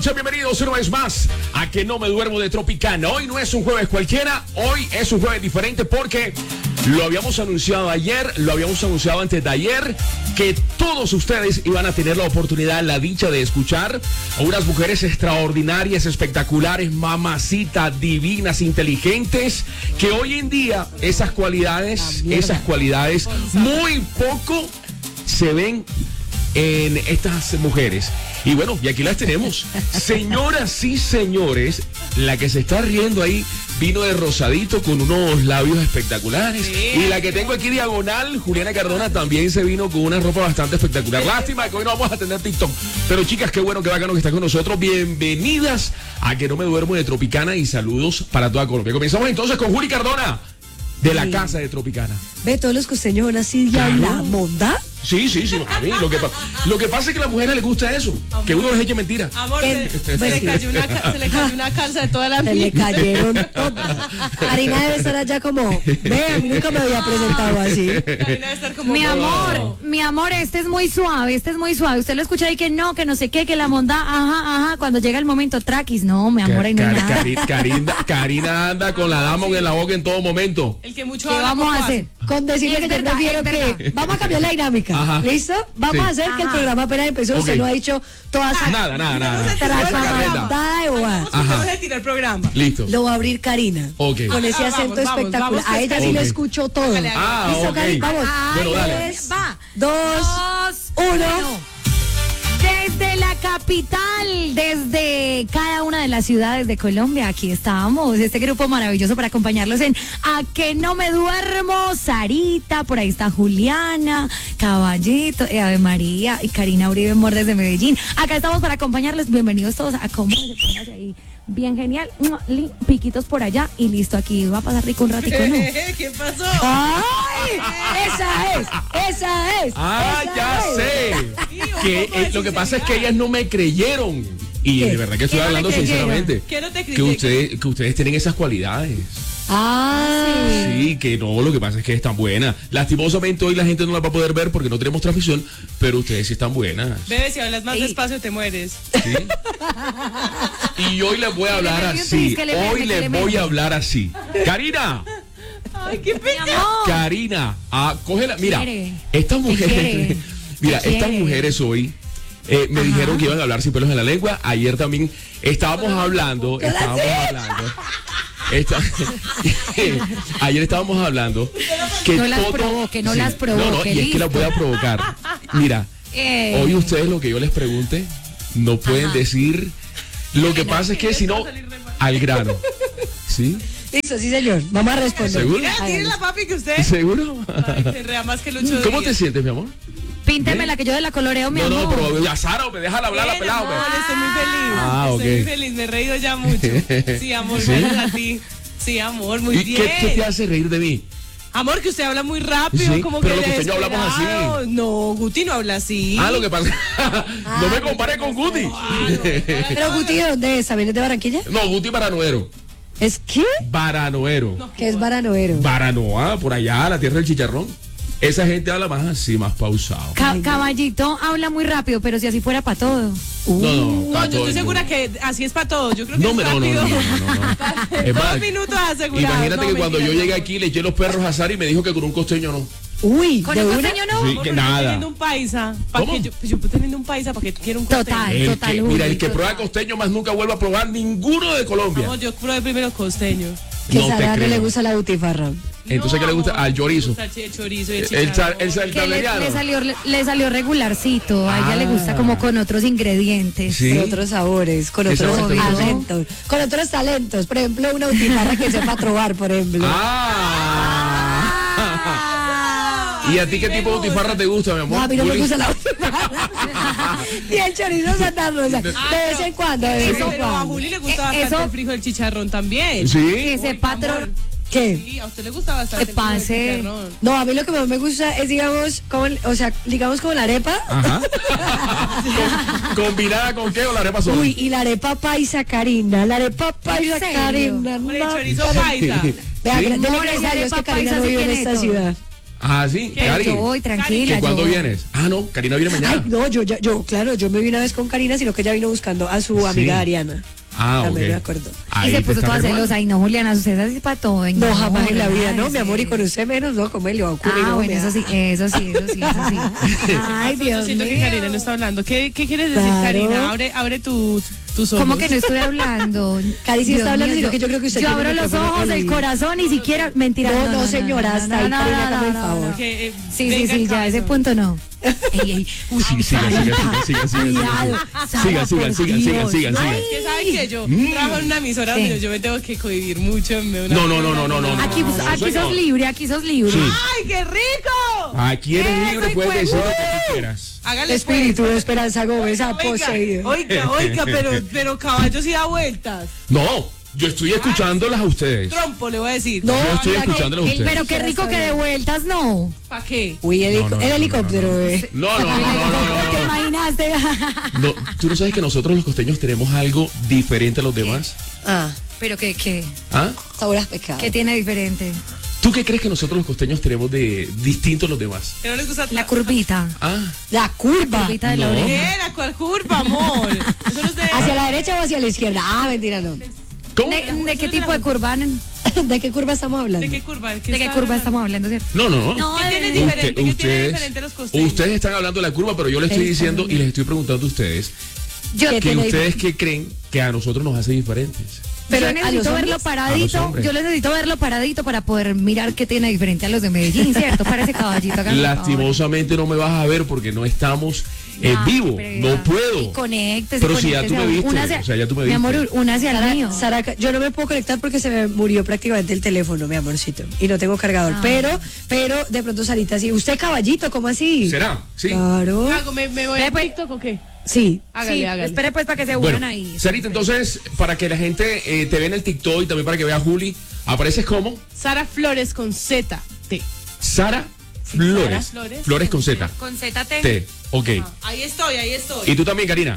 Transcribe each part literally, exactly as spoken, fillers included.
Bienvenidos una vez más a Que No Me Duermo de Tropicana. Hoy no es un jueves cualquiera, hoy es un jueves diferente porque lo habíamos anunciado ayer, lo habíamos anunciado antes de ayer, que todos ustedes iban a tener la oportunidad, la dicha de escuchar a unas mujeres extraordinarias, espectaculares, mamacitas, divinas, inteligentes, que hoy en día esas cualidades, esas cualidades muy poco se ven en estas mujeres. Y bueno, y aquí las tenemos. Señoras y señores, la que se está riendo ahí vino de rosadito con unos labios espectaculares. Sí. Y la que tengo aquí diagonal, Juliana Cardona, también se vino con una ropa bastante espectacular. Lástima que hoy no vamos a tener TikTok. Pero chicas, qué bueno, qué bacano que están con nosotros. Bienvenidas a Que No Me Duermo de Tropicana y saludos para toda Colombia. Comenzamos entonces con Juli Cardona, de la sí. Casa de Tropicana. Ve, todos los costeños son así de claro. La monda. Sí, sí, sí. A mí lo que, lo que pasa es que a las mujeres les gusta eso. Amor, que uno les eche mentira. Amor, se, se, le cayó una, se le cayó una calza de toda la vida. Se le cayeron todas. Karina debe estar allá como, ve, a mí nunca me había presentado así. Karina debe estar como, mi amor, oh. mi amor, este es muy suave, este es muy suave. Usted lo escucha ahí que no, que no sé qué, que la monda, ajá, ajá. Cuando llega el momento, traquis, no, mi amor, ahí no hay nada. Karina, Karina, Karina anda con la dama en la boca en todo momento. El que mucho ¿Qué vamos a hacer? Con decirle que te prefiero que vamos a cambiar la dinámica. Ajá. ¿Listo? Vamos sí. a hacer Ajá. que el programa apenas empezó, okay. Usted no ha dicho todas esas nada, nada, nada. Trasabandada de boas. Vamos a tirar el programa. Listo. Lo va a abrir Karina. Okay. Con ese acento vamos, espectacular. Vamos, vamos, a ella okay. sí le escucho todo. Ah, ¿listo, okay. Karina? Vamos. Bueno, dale. Tres, va. Dos, dos uno. uno. Desde la capital, desde cada una de las ciudades de Colombia, aquí estamos, este grupo maravilloso para acompañarlos en A Que No Me Duermo, Sarita, por ahí está Juliana, Caballito, eh, Ave María y Karina Uribe Mor desde Medellín. Acá estamos para acompañarlos, bienvenidos todos a cómo se póngase ahí. Bien genial, piquitos por allá y listo, aquí va a pasar rico un ratico, ¿no? ¿Qué pasó? ¡Ay! Esa es, esa es. Ah, esa ya es. sé. Que eh, lo que pasa es que ellas no me creyeron. Y ¿qué? De verdad que estoy no hablando sinceramente. ¿Qué no te que, ustedes, que ustedes tienen esas cualidades. Ah, sí. sí, que no, lo que pasa es que están buenas. Lastimosamente hoy la gente no las va a poder ver porque no tenemos transmisión, pero ustedes sí están buenas. Bebé, si hablas más Ey. despacio te mueres. ¿Sí? Y hoy les voy a hablar así. Hoy les voy a hablar así. Karina. Ay, qué pena. Karina, ah, cógela. Mira, estas mujeres, mira, estas mujeres hoy eh, me Ajá. dijeron que iban a hablar sin pelos en la lengua. Ayer también estábamos hablando, estábamos hablando. Esta, ayer estábamos hablando que no las todo, provoque, no sí, las provoque. No, no, y es que las voy a provocar. Mira, eh. hoy ustedes lo que yo les pregunte no pueden Ajá. decir. Lo que pasa es que si no, al grano. ¿Sí? Listo, sí, señor. Vamos a responder. ¿Seguro? Mira, tiene la papi que usted. ¿Seguro? Ay, se rea más que Lucho. ¿Cómo te sientes, mi amor? Píntemela, que yo de la coloreo, mi no, amor. No, no, pero ya Sara, me déjala hablar la pelada. Amor, estoy muy feliz. Ah, ok. Estoy muy feliz, me he reído ya mucho. Sí, amor, ¿Sí? gracias a ti. Sí, amor, muy ¿Y bien. ¿Qué, ¿Qué te hace reír de mí? Amor, que usted habla muy rápido, sí, como pero que los costeños hablamos así. No, Guti no habla así. Ah, lo que pasa. no me compare con Guti. Ah, no, pero Guti, ¿de dónde es? ¿Vienes de Barranquilla? No, Guti Baranoero. ¿Es qué? Baranoero. No, ¿qué es Baranoero? Baranoa, por allá, la tierra del chicharrón. Esa gente habla más así, más pausado. Ca Caballito habla muy rápido, pero si así fuera para todo. Uh, no, no, no, yo estoy segura que así es para todos. Yo creo que no, es no, rápido. No, no, no, no, no. Es Dos minutos asegurados. Imagínate no, que cuando yo llegué aquí le eché los perros a Sara y me dijo que con un costeño no. Uy, ¿con un costeño no? Sí, que nada. Teniendo un paisa. ¿Para que yo, pues yo teniendo un paisa para que quiera un costeño. Total, el total. Que, uy, mira, el que total. prueba costeño más nunca vuelva a probar ninguno de Colombia. Vamos, yo probé primero costeño. Que no Sara no le gusta la butifarra. Entonces, no, ¿qué le gusta? Al chorizo. El chorizo y el El, chicharrón. el, el, el le, le, salió, le, le salió regularcito. A ella ah. le gusta como con otros ingredientes. ¿Sí? Con otros sabores, con otros talentos. Con otros talentos. Por ejemplo, una butifarra que sepa trobar, por ejemplo. Ah. ¿Y a ti qué tipo de butifarra te gusta, mi amor? No, a mí no me gusta la butifarra. Ni el chorizo Santa Rosa. De vez en cuando, de vez en Pero a cuando. Juli le gusta Eh, bastante eso- el frijol del chicharrón también. Sí. Ese patrón. ¿Qué? Sí, a usted le gusta bastante ¿Qué el frijol del pase? chicharrón. No, a mí lo que más me gusta es, digamos, como, o sea, digamos como la arepa. Ajá. Con- ¿Combinada con qué o la arepa sola? Uy, y la arepa paisa, Karina. La arepa paisa, serio? Karina. Con el no, chorizo Karina. paisa. Vea, ¿Sí? dele No, gracias esa a Dios arepa que Karina paisa no sí vive en tiene esta todo. ciudad. Ah, sí, Pero Cari. yo voy tranquila. ¿Que cuándo yo- vienes? Ah, no, Karina viene mañana. Ay, no, yo, ya- yo, claro, yo me vi una vez con Karina, sino que ella vino buscando a su amiga Sí. Ariana. Ah, También ok. me acuerdo. Y Ahí se te puso está toda mi hermana. celosa. Ay, no, Juliana, usted es así para todo. Ay, No, jamás en la vida, ay, no, mi amor, y sí. con usted menos, no, ¿cómo le va a ocurrir? Ah, no, bueno, me eso da- sí, eso sí, eso sí, eso sí. Ay, Yo Dios siento mío. que Karina no está hablando. ¿Qué, qué quieres decir, Claro. Karina? Abre, abre tu, tus ojos. ¿Cómo que no estoy hablando? Cari sí Dios está hablando, mío, sino que yo creo que usted Yo tiene abro el los micrófono ojos, el prohibido. corazón, ni siquiera. Mentira. No, no, señora, hasta ahí, Karina, hágame el favor. Que, eh, Sí, sí, venga sí, el ya, ese cabezón. punto no. Ey, ey, uy, Sí, siga, siga, siga, siga, siga, Cuidado. siga. Sara, Sigan, sigan, por sigan, sigan, Dios. sigan, sigan. Es que sabe que yo Mm. trabajo en una emisora Sí. donde yo me tengo que cohibir mucho. en una- No, no, no, no, no, no, no. Aquí, no, aquí señor. sos libre, aquí sos libre. Sí. ¡Ay, qué rico! Aquí eres Eso, libre, puedes hijo de decir lo que puta. tú quieras. Hágale Espíritu pues. de Esperanza Gómez ha Oiga, poseído. oiga, oiga, pero, pero caballo sí da vueltas. No, yo estoy escuchándolas a ustedes. Trompo, le voy a decir. No, Yo estoy mira que escuchándolas a el- ustedes. Pero qué rico que de vueltas no. ¿Para qué? Uy, el, No, no, el no, helicóptero, no, no, no. bebé. No, no, no, no, no, ¿Te no, no. imaginaste? No, tú no sabes que nosotros los costeños tenemos algo diferente a los demás. Ah, Pero qué, qué, ¿Ah? sabor a pescado. qué tiene diferente. ¿Tú qué crees que nosotros los costeños tenemos de distinto a los demás? Que no les gusta La curvita. Ah, La curva. Curvita de la No. oreja. ¿Qué? ¿La cual curva, amor? Eso no es de... ¿Hacia la derecha o hacia la izquierda? Ah, mentira, no. ¿cómo? ¿De, de qué tipo de curva? ¿De ¿De qué curva estamos hablando? ¿De qué curva? qué curva estamos hablando, cierto? No, no, no. No, ¿Qué de- tiene de- diferente? Usted- ¿Qué tiene ustedes, diferente los costeños? ustedes están hablando de la curva, pero yo le estoy Está diciendo y bien. les estoy preguntando a ustedes Yo, ¿Qué que tiene ustedes qué creen que a nosotros nos hace diferentes. pero ¿a yo los necesito hombres? verlo A los paradito. hombres. Yo necesito verlo paradito para poder mirar qué tiene diferente a los de Medellín, ¿cierto? Parece caballito. hágame el favor. Lastimosamente no me vas a ver porque no estamos en Ah, vivo. pero No ya. puedo. Y conéctese, Pero si ya tú conéctese. me viste, Una hacia- o sea, ya tú me Mi amor, viste. una hacia el Sara, mío. Sara, yo no me puedo conectar porque se me murió prácticamente el teléfono, mi amorcito. Y no tengo cargador. Ah. Pero, pero de pronto Sarita, sí. ¿Usted caballito? ¿Cómo así? ¿Será? Sí. Claro. Hago, ¿Me, me voy Ve, a pues. TikTok o qué? Sí. Hágale, Sí, hágale. espere pues para que se Bueno, vuelvan ahí. Sarita, entonces, para que la gente eh, te vea en el TikTok y también para que vea a Juli, apareces como Sara Flores con Z. T. Sara Flores. Sara Flores. Flores con Z. Con Z T. T. Ok. Ahí estoy, ahí estoy. ¿Y tú también, Karina?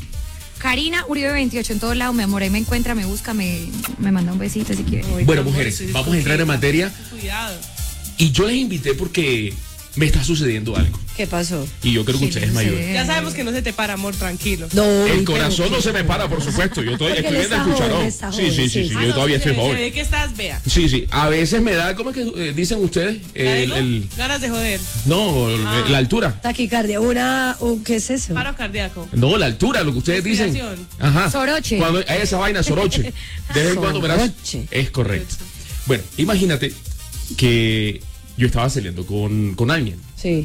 Karina Uribe veintiocho en todos lados, mi amor, ahí me encuentra, me busca, me, me manda un besito si quiere. Ay, Bueno, mi amor, mujeres, estoy vamos a entrar en materia. Cuidado. Y yo les invité porque me está sucediendo algo. ¿Qué pasó? Y yo creo que Sí, ustedes no me sé. ayuden. Ya sabemos que no se te para, amor, tranquilo. No. El uy, corazón pero- no se me para, por supuesto. Yo estoy, Porque estoy él viendo el está joven, cucharón. está Sí, joven, sí, sí, sí. sí. Ah, Yo no, todavía se estoy ve- Se joven. ve que estás, vea. Sí, sí. A veces me da, ¿cómo es que eh, dicen ustedes? ¿La El, digo? el- Ganas de joder. no, Ah. la altura. Taquicardia. Una, un, ¿qué es eso? Paro cardíaco. No, la altura, lo que ustedes dicen. Respiración. Ajá. Soroche. Cuando esa vaina, soroche. De vez en cuando verás. Soroche. Es correcto. Bueno, imagínate que yo estaba saliendo con, con alguien. Sí.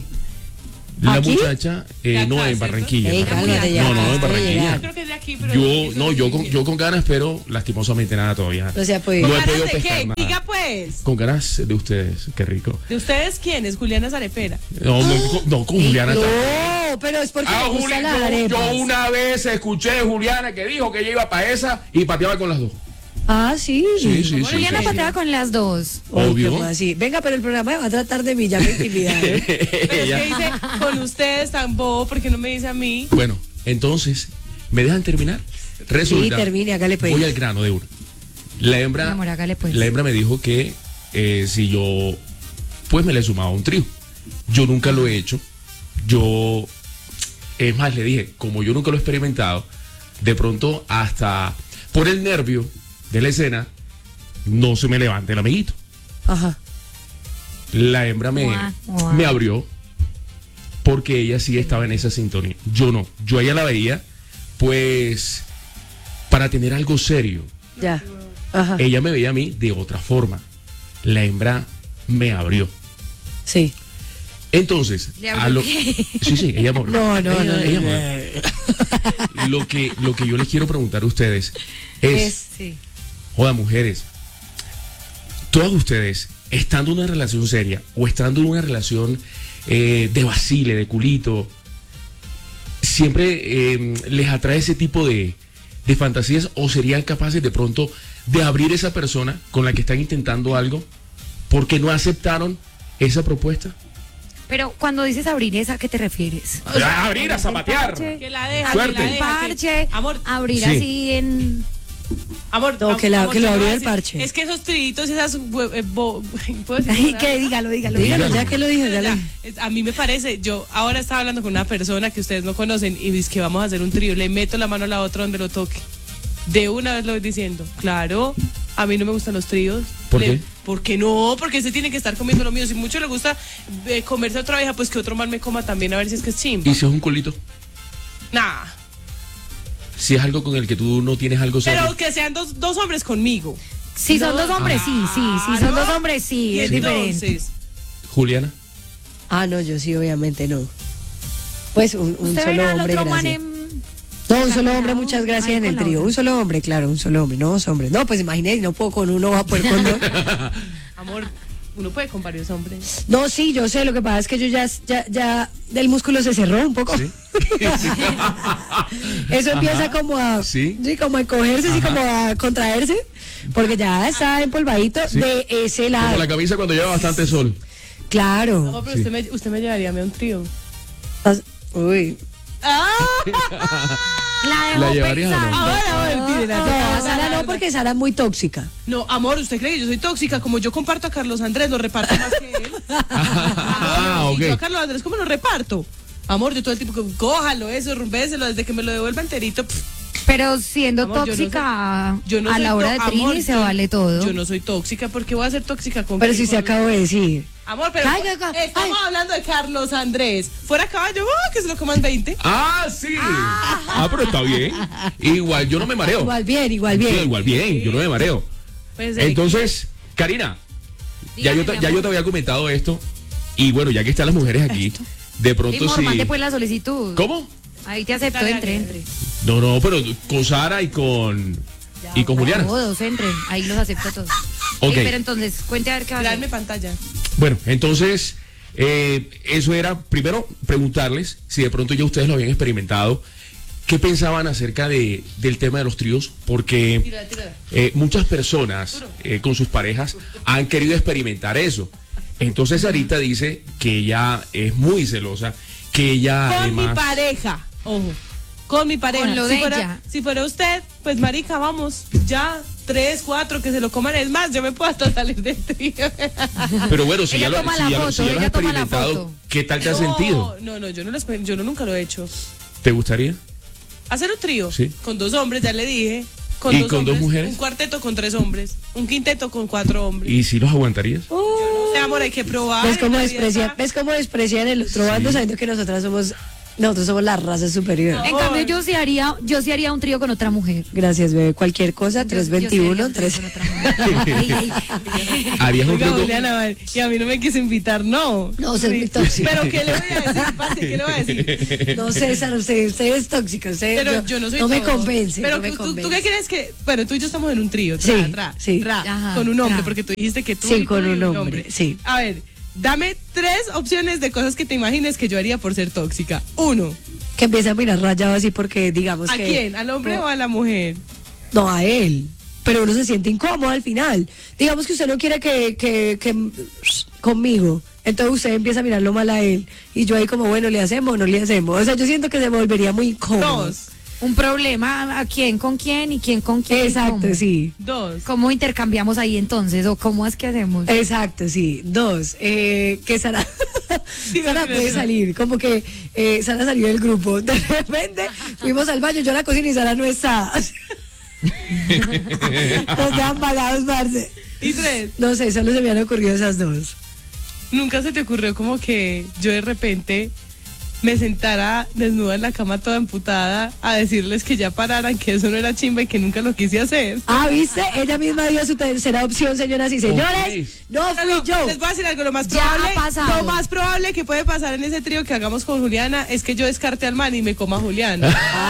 La ¿Aquí? muchacha, eh, De acá, no, en ¿cierto? Barranquilla. Ey, en Barranquilla. cálmate ya, no, no, en acabas de Barranquilla. llegar. Yo creo que es de aquí, pero... Yo, eso no, yo con, difícil. yo con ganas, pero lastimosamente nada todavía. No se ha podido. No ¿Con he ganas podido de pescar qué? nada. Diga pues. Con ganas de ustedes, qué rico. ¿De ustedes quiénes? Juliana Zarepera. No, no, con- no, con Juliana. también. No, pero es porque Ah, me gustan las Juli, yo, yo arepas. una vez escuché a Juliana que dijo que ella iba para esa y pateaba con las dos. Ah, sí. Sí, sí, sí. Juliana sí. pateaba con las dos. Ay, Obvio. ¿cómo así? Venga, pero el programa va a tratar de mí, ya me intimidaron. Pero es Ella- que dice con ustedes tan bobo, porque no me dice a mí? Bueno, entonces, ¿me dejan terminar? Resulta, Sí, termine, hágale pues. voy al grano de una. La Mi hembra, amor, hágale pues. la hembra me dijo que eh, si yo, pues me le sumaba un trío. Yo nunca lo he hecho. Yo, es más, le dije, como yo nunca lo he experimentado, de pronto hasta por el nervio de la escena, no se me levanta el amiguito. Ajá. La hembra me, Guau, guau. me abrió porque ella sí estaba en esa sintonía. Yo no. Yo a ella la veía, pues, para tener algo serio. Ya. Ajá. Ella me veía a mí de otra forma. La hembra me abrió. Sí. Entonces, ¿Le a abrió lo, qué? sí, sí, ella me abrió. No, no, Ella- no, ella no, me abrió. Lo que, lo que yo les quiero preguntar a ustedes es, Es- Sí. joda, mujeres, todas ustedes, estando en una relación seria o estando en una relación eh, de vacile, de culito, siempre eh, les atrae ese tipo de, de fantasías o serían capaces de pronto de abrir esa persona con la que están intentando algo porque no aceptaron esa propuesta. Pero cuando dices abrir esa, ¿a qué te refieres? A abrir, a zapatear. Que la deja, Suerte. que la deja. que- Parche, Amor, abrir Sí. así en... Amor, no, am, que, la, amor, que lo yo abrió voy a el decir, parche. Es que esos triditos, esas... Eh, bo, Ay, que dígalo, dígalo, dígalo, ya que lo dije, ya lo dije. A mí me parece, yo ahora estaba hablando con una persona que ustedes no conocen y dice que vamos a hacer un trío, le meto la mano a la otra donde lo toque. De una vez lo voy diciendo. Claro, a mí no me gustan los tríos. ¿Por le, qué? ¿Por qué no? Porque se tiene que estar comiendo lo mío. Si mucho le gusta eh, comerse a otra vieja, pues que otro mal me coma también, a ver si es que es chimba. ¿Y si es un culito? Nah. Si es algo con el que tú no tienes algo serio. Pero que sean dos, dos hombres conmigo. Si son No. dos hombres, sí, sí, sí, son dos hombres, sí, Y es diferente. entonces, Juliana. Ah, no, yo sí, obviamente no. Pues un, un Usted solo verá al hombre, otro man gracias. en... No, un solo Caminado, hombre, muchas gracias ahí en con el la trío. otra. Un solo hombre, claro, un solo hombre, no dos hombres. No, pues imagínate, no puedo con uno, va a poder con dos. amor, uno puede con varios hombres. No, sí, yo sé, lo que pasa es que yo ya, ya, ya, el músculo se cerró un poco. ¿Sí? Eso empieza como a, ¿Sí? sí, como a encogerse, sí, como a contraerse, porque ya está empolvadito Sí. de ese Como lado. la camisa cuando lleva bastante sol. Claro. Amor, pero Sí. usted, me, usted me llevaría a mí a un trío. As- Uy. ¡Ah! La dejó ¿La llevarías o no? pensando. Ahora, ahora, tire la- No, a Sara no, porque Sara es muy tóxica. No, amor, ¿usted cree que yo soy tóxica? Como yo comparto a Carlos Andrés, lo reparto más que él. Ah, Amor, y ok. yo a Carlos Andrés, ¿cómo lo reparto? Amor, yo todo el tiempo, que cójalo, eso, rumbéselo, desde que me lo devuelva enterito. pff. Pero siendo Amor, yo no tóxica Yo no a soy la hora tó- de amor, Trini se yo- vale todo. Yo no soy tóxica, ¿por qué voy a ser tóxica con Pero con- si se acabó de decir. Amor, pero Ay, ay, ay, estamos ay. hablando de Carlos Andrés. Fuera caballo, ¡ah! Que se lo coman veinte. Ah, sí. Ah, pero está bien. Igual, yo no me mareo. Igual bien, igual Sí, bien. igual bien, yo no me mareo. Pues, eh, Entonces, Karina, ya Dígame, yo, te, mi ya amor. yo te había comentado esto. Y bueno, ya que están las mujeres aquí, de Y pronto mor, sí. mande pues la solicitud. ¿Cómo? Ahí te acepto, Dale, entre, dale, entre. No, no, pero con Sara y con. Y con Juliana. Todos, entren. Ahí los acepto todos. Ok. Ey, pero entonces, cuente a ver qué va a Traerme hacer. pantalla. Bueno, entonces, eh, eso era, primero, preguntarles si de pronto ya ustedes lo habían experimentado, qué pensaban acerca de, del tema de los tríos, porque Tírala, tírala. eh, muchas personas eh, con sus parejas han querido experimentar eso. Entonces, Sarita dice que ella es muy celosa, que ella Con mi además... pareja, ojo. Con mi pareja. Con lo si, de fuera, ella. si fuera usted, pues marica, vamos, ya, tres, cuatro, que se lo coman. Es más, yo me puedo hasta salir del trío. Pero bueno, si Ella ya lo, toma si la ya lo- foto, si ya lo has ella toma la experimentado, foto. ¿qué tal te has No, sentido? No, no, yo no lo exper- yo no, nunca lo he hecho. ¿Te gustaría? Hacer un trío Sí. con dos hombres, ya le dije. Con ¿Y dos con dos hombres, mujeres? Un cuarteto con tres hombres. Un quinteto con cuatro hombres. ¿Y si los aguantarías? No sé, amor, hay que probar. ¿Ves cómo, en la vida desprecia, está- ¿Ves cómo desprecian el otro bando sabiendo que nosotras somos, nosotros somos la raza superior? En cambio, yo sí haría, yo sí haría un trío con otra mujer. Gracias, bebé. Cualquier cosa, Yo- tres yo sí haría veintiuno, un trío tres. con otra mujer. Ay, ay, ay. ¿Harías un Oiga, trío? Juliana, vale, y a mí no me quiso invitar, no. No, usted es muy tóxica. Pero ¿qué le voy a decir, parce? ¿Qué le voy a decir? No, César, usted, usted es tóxica. Usted, Pero yo, no soy No me todo. convence. Pero no me tú, convence. ¿tú qué crees que...? Bueno, tú y yo estamos en un trío. Tra, Sí, tra, sí. tra, Ajá, con un hombre, tra. porque tú dijiste que tú Sí, y tú con y un hombre, sí. A ver, dame tres opciones de cosas que te imagines que yo haría por ser tóxica. Uno, Que empieza a mirar rayado así porque digamos ¿a que... quién? ¿Al hombre no, o a la mujer? No, a él. Pero uno se siente incómodo al final. Digamos que usted no quiere que, que, que conmigo. Entonces usted empieza a mirarlo mal a él. Y yo ahí como, bueno, ¿le hacemos o no le hacemos? O sea, yo siento que se volvería muy incómodo. Dos, Un problema, ¿a quién con quién y quién con quién? Exacto, ¿Cómo? sí. dos. ¿Cómo intercambiamos ahí entonces? ¿O cómo es que hacemos? Exacto, sí. Dos, eh, que Sara, Sí, Sara me puede creo. salir, como que eh, Sara salió del grupo. De repente fuimos al baño, yo a la cocina y Sara no está. Nos quedan pagados, Marce. Y tres, No sé, solo se me han ocurrido esas dos. ¿nunca se te ocurrió como que yo de repente me sentara desnuda en la cama toda emputada a decirles que ya pararan, que eso no era chimba y que nunca lo quise hacer? Ah, ¿viste? Ella misma dio su tercera opción, señoras y señores. No fui Pero yo. les voy a decir algo, lo más Ya probable, ha pasado. lo más probable que puede pasar en ese trío que hagamos con Juliana es que yo descarte al man y me coma a Juliana.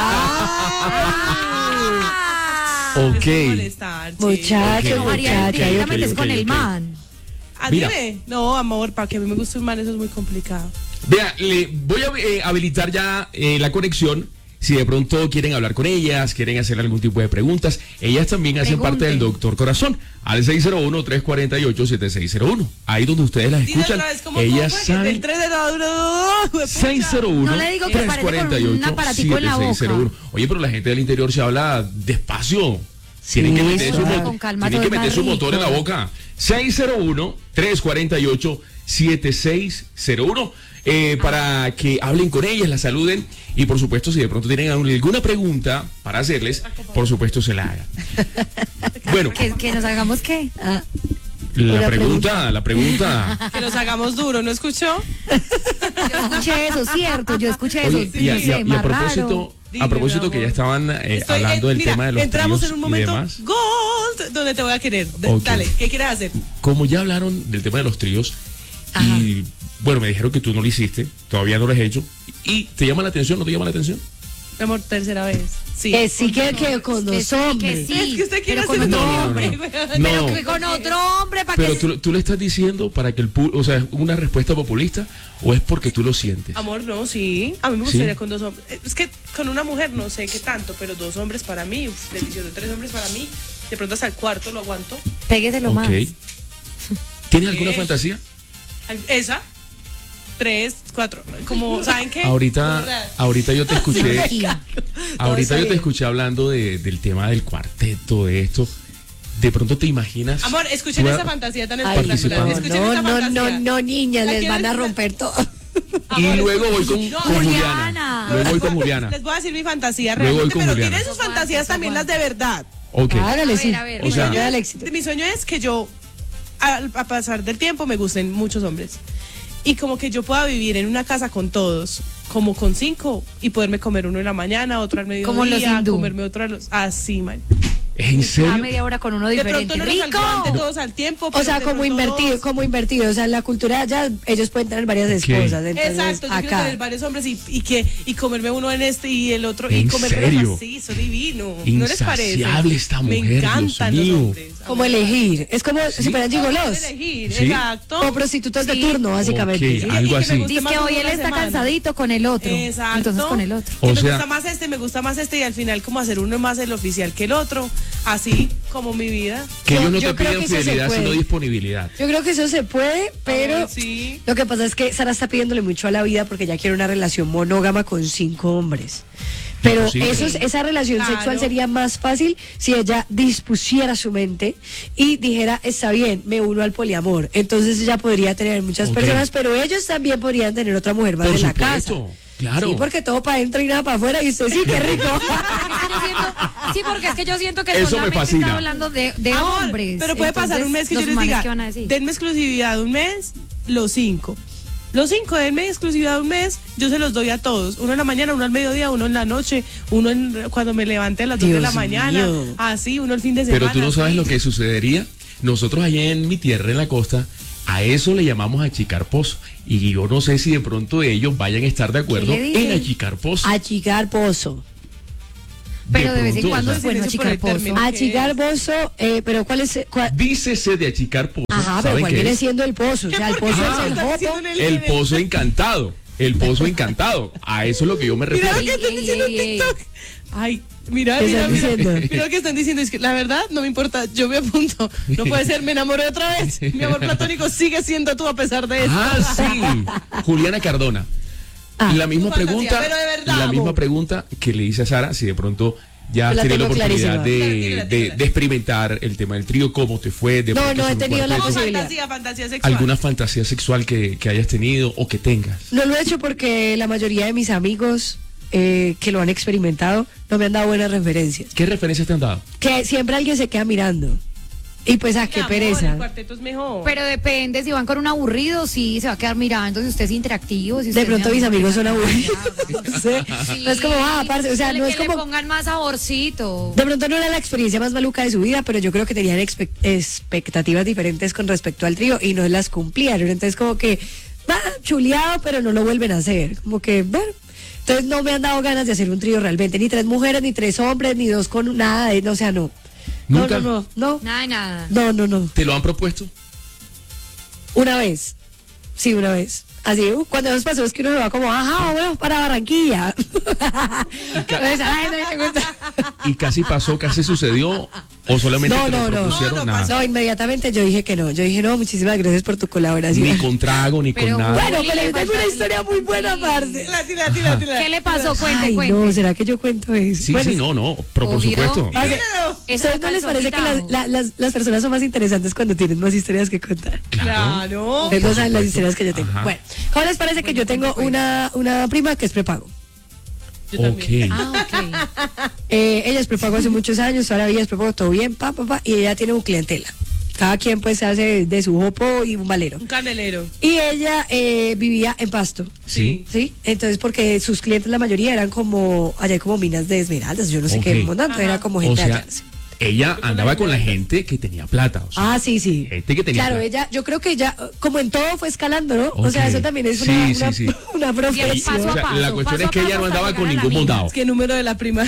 Ok. Es por molestar, chico. Muchacho, Ok, No, María, ok, muchacha. directamente ok, es con ok, el ok. man. Mira. Adivine. No, amor, para que a mí me guste un man eso es muy complicado. Vea, le voy a eh, habilitar ya eh, la conexión. Si de pronto quieren hablar con ellas, quieren hacer algún tipo de preguntas, ellas también hacen parte del Pregunten. Doctor Corazón, al seis cero uno, tres cuatro ocho, siete seis cero uno. Ahí donde ustedes las Dile escuchan, otra vez, ¿cómo, ellas cómo fue? Que saben. del tres de la uno, seis cero uno, No le digo que tres parece cuatro con un ocho, aparatico en la siete seis cero uno. boca. Oye, pero la gente del interior se habla despacio. Tienen que Sí, meter, su, suave. mo- Con calma, tienen que todo es meter su más motor en la rico. boca. seis cero uno, tres cuatro ocho, siete seis cero uno eh, para que hablen con ellas, las saluden y por supuesto si de pronto tienen alguna pregunta para hacerles, por supuesto se la hagan. Bueno, ¿Que, que nos hagamos qué? Ah, la una pregunta, la pregunta. Que nos hagamos duro, ¿no escuchó? Yo escuché eso, cierto, yo escuché eso. Oye, y, a, y a- y a más propósito, raro. a propósito Dime, que mi ya amor. estaban eh, Estoy, hablando eh, del mira, tema de los entramos tríos en un y momento demás. gold donde te voy a querer. D- Ok. Dale, ¿qué quieres hacer? Como ya hablaron del tema de los tríos y bueno, me dijeron que tú no lo hiciste, todavía no lo has hecho y te llama la atención, ¿no te llama la atención? Mi amor, tercera vez. Sí. que sí que, que con Que dos sí, hombres. que sí. Es que usted quiere pero con hacer otro No, no, no, hombre. no. Pero No. que con otro hombre para Pero que. tú, tú le estás diciendo para que el pu- o sea, ¿es una respuesta populista o es porque tú lo sientes? Amor, no, sí. A mí me ¿Sí? gustaría con dos hombres. Es que con una mujer no sé qué tanto, pero dos hombres para mí, uf, delicioso. Tres hombres para mí. De pronto hasta el cuarto lo aguanto. Pégueselo Ok. más. ¿Tienes alguna ¿Qué? fantasía? Al- Esa. Tres, cuatro. Como, ¿saben qué? Ahorita, Como la- ahorita yo te escuché, Energía. ahorita yo te bien. escuché hablando de- del tema del cuarteto, de esto. De pronto te imaginas. Amor, escuchen tú- esa fantasía tan Ay, espectacular. participando. Escuchen no, esa no, fantasía. no, no, niñas, ¿La les quieres van a escuchar? romper todo. Y Amor, luego voy con, no, con Juliana. Juliana. Luego voy con Juliana. Les voy a decir mi fantasía Luego voy realmente, con pero Juliana. tienen sus fantasías Aguanta, también las aguanta. de verdad. Ok. Hágale, A sí. ver, a ver. O sea- Mi sueño del éxito. Mi sueño es que yo, al a pasar del tiempo, me gusten muchos hombres. Y como que yo pueda vivir en una casa con todos, como con cinco, y poderme comer uno en la mañana, otro al mediodía, Como los hindú. comerme otro a los... Así, man. ¿En Cada serio? media hora con uno De diferente. pronto no nos ¡Rico! alcanzan todos al tiempo. O pero sea, de como pronto invertido, dos. como invertido. O sea, en la cultura ya ellos pueden tener varias esposas. Entonces, Exacto, yo quiero acá. tener varios hombres y, y que y comerme uno en este y el otro y ¿En comerme serio? así, eso divino. ¿No les parece? Insaciable esta mujer, Me encantan Dios los mío. hombres. Como elegir. Es como si fueran gigolos. Elegir, ¿Sí? exacto. O prostitutas de Sí. turno, básicamente. Ok, ¿sí? algo Y que me así. guste Dice más que uno hoy él una está semana. cansadito con el otro. Exacto. Entonces con el otro. Que O me sea- gusta más este, me gusta más este y al final como hacer uno más el oficial que el otro. Así como mi vida. Que Yo- ellos no yo te creo piden que eso se fidelidad, puede. sino disponibilidad. Yo creo que eso se puede, pero Ay, sí. lo que pasa es que Sara está pidiéndole mucho a la vida porque ya quiere una relación monógama con cinco hombres. Pero Imposible. eso es- esa relación Claro. sexual sería más fácil si ella dispusiera su mente y dijera, está bien, me uno al poliamor. Entonces ella podría tener muchas Ok. personas, pero ellos también podrían tener otra mujer más Por en la supuesto, casa. claro. Sí, porque todo para adentro y nada para afuera y usted sí, qué rico. Yo siento- sí, porque es que yo siento que Eso me solamente fascina. está hablando de, de Amor, hombres. Pero puede pasar Entonces, un mes que yo los les manes, diga, ¿qué van a decir? denme exclusividad un mes, los cinco. Los cinco, denme exclusividad un mes, yo se los doy a todos. Uno en la mañana, uno al mediodía, uno en la noche, uno en, cuando me levante a las dos de Dios la mañana. mío. Así, uno el fin de semana. Pero tú no sabes así. lo que sucedería. Nosotros allá en mi tierra, en la costa, a eso le llamamos achicar pozo. Y yo no sé si de pronto ellos vayan a estar de acuerdo ¿Qué le dicen? en achicar pozo. Achicar pozo. Pero de vez en pronto, cuando o es sea, bueno Silencio por achicar el pozo. término. Achicar pozo, eh, pero ¿cuál es? cuál- Dícese de achicar pozo. Ajá, pero ¿Saben ¿cuál qué viene es? siendo el pozo? O sea, el ¿Por qué pozo Ah, es el están jopo. diciendo en El nivel? pozo encantado. El pozo encantado. A eso es lo que yo me Mira refiero. lo que están Ey, diciendo en ey, ey. TikTok. Ay, mira, ¿Qué mira, están mira, diciendo? mira lo que están diciendo. Es que la verdad no me importa, yo me apunto. No puede ser, me enamoré otra vez. Mi amor platónico sigue siendo tú a pesar de eso. Ah, sí. Juliana Cardona. Ah. la misma Tu fantasía, pregunta, pero de verdad, la amor. misma pregunta que le hice a Sara, si de pronto ya La tiene la tengo oportunidad clarísima. de, Tírala, de- tírala. de experimentar el tema del trío, cómo te fue, de No, pronto no he sobre un tenido la cuarteto, posibilidad. Fantasía, fantasía sexual. alguna fantasía sexual que, que hayas tenido o que tengas. No lo he hecho porque la mayoría de mis amigos eh, que lo han experimentado no me han dado buenas referencias. ¿Qué referencias te han dado? Que siempre alguien se queda mirando. Y pues, ah, Mi qué amor, pereza. El cuarteto es mejor. Pero depende, si van con un aburrido, sí, se va a quedar mirando, si usted es interactivo. Si De usted pronto es mis amigos son aburridos. aburridos. No sé. No es como, ah, parce, o sea, no es que le como. pongan más saborcito. De pronto no era la experiencia más maluca de su vida, pero yo creo que tenían expe- expectativas diferentes con respecto al trío y no las cumplieron. Entonces, como que, va, chuleado, pero no lo vuelven a hacer. Como que, bueno. Entonces, no me han dado ganas de hacer un trío realmente. Ni tres mujeres, ni tres hombres, ni dos con nada. De, no, o sea, no. ¿Nunca? No, no, no. Nada de nada. No, no, no. ¿Te lo han propuesto? Una vez. Sí, una vez. Así, uh, cuando nos pasó es que uno se va como, ajá, bueno, para Barranquilla. Entonces, ay, no me gusta. Y casi pasó, casi sucedió. ¿O solamente No, te lo no, no. propusieron? No, no Nada. No, inmediatamente yo dije que no. Yo dije, no, muchísimas gracias por tu colaboración. Ni con trago, ni Pero con nada. Bueno, Uy, pero le yo tengo una falta- historia muy buena, parce. Tila, tila, tila, tila. ¿Qué le pasó? Cuente, Ay, cuente. no, ¿será que yo cuento eso? Sí, Bueno, sí, no, no, pero por Obvio. supuesto. parce, Míralo. Eso ¿ustedes no les parece que calzón las, la- las, las personas son más interesantes cuando tienen más historias que contar? Claro. Ustedes no saben las historias que yo tengo. Ajá. Bueno, ¿cómo les parece que yo tengo una, una prima que es prepago? Yo también. Ok. Ah, ok. Eh, ella es prepago hace muchos años, toda la vida es prepago, todo bien, pa, pa, pa, y ella tiene un clientela. Cada quien pues se hace de su jopo y un valero. Un canelero. Y ella eh, vivía en Pasto. Sí. Sí, entonces porque sus clientes la mayoría eran como, allá hay como minas de esmeraldas, yo no sé Ok. qué montante, era como O gente sea, allá. Sí. ella andaba con la gente que tenía plata. O sea, Ah, sí, sí. gente que tenía Claro, plata. ella, yo creo que ella, como en todo fue escalando, ¿no? O sea, Ok. eso también es Sí, una, sí, una, sí. una Bien, profesión. paso a O sea, paso, la cuestión paso es a que ella paso no hasta andaba llegar con a la ningún mina. montado. Es que número de la prima.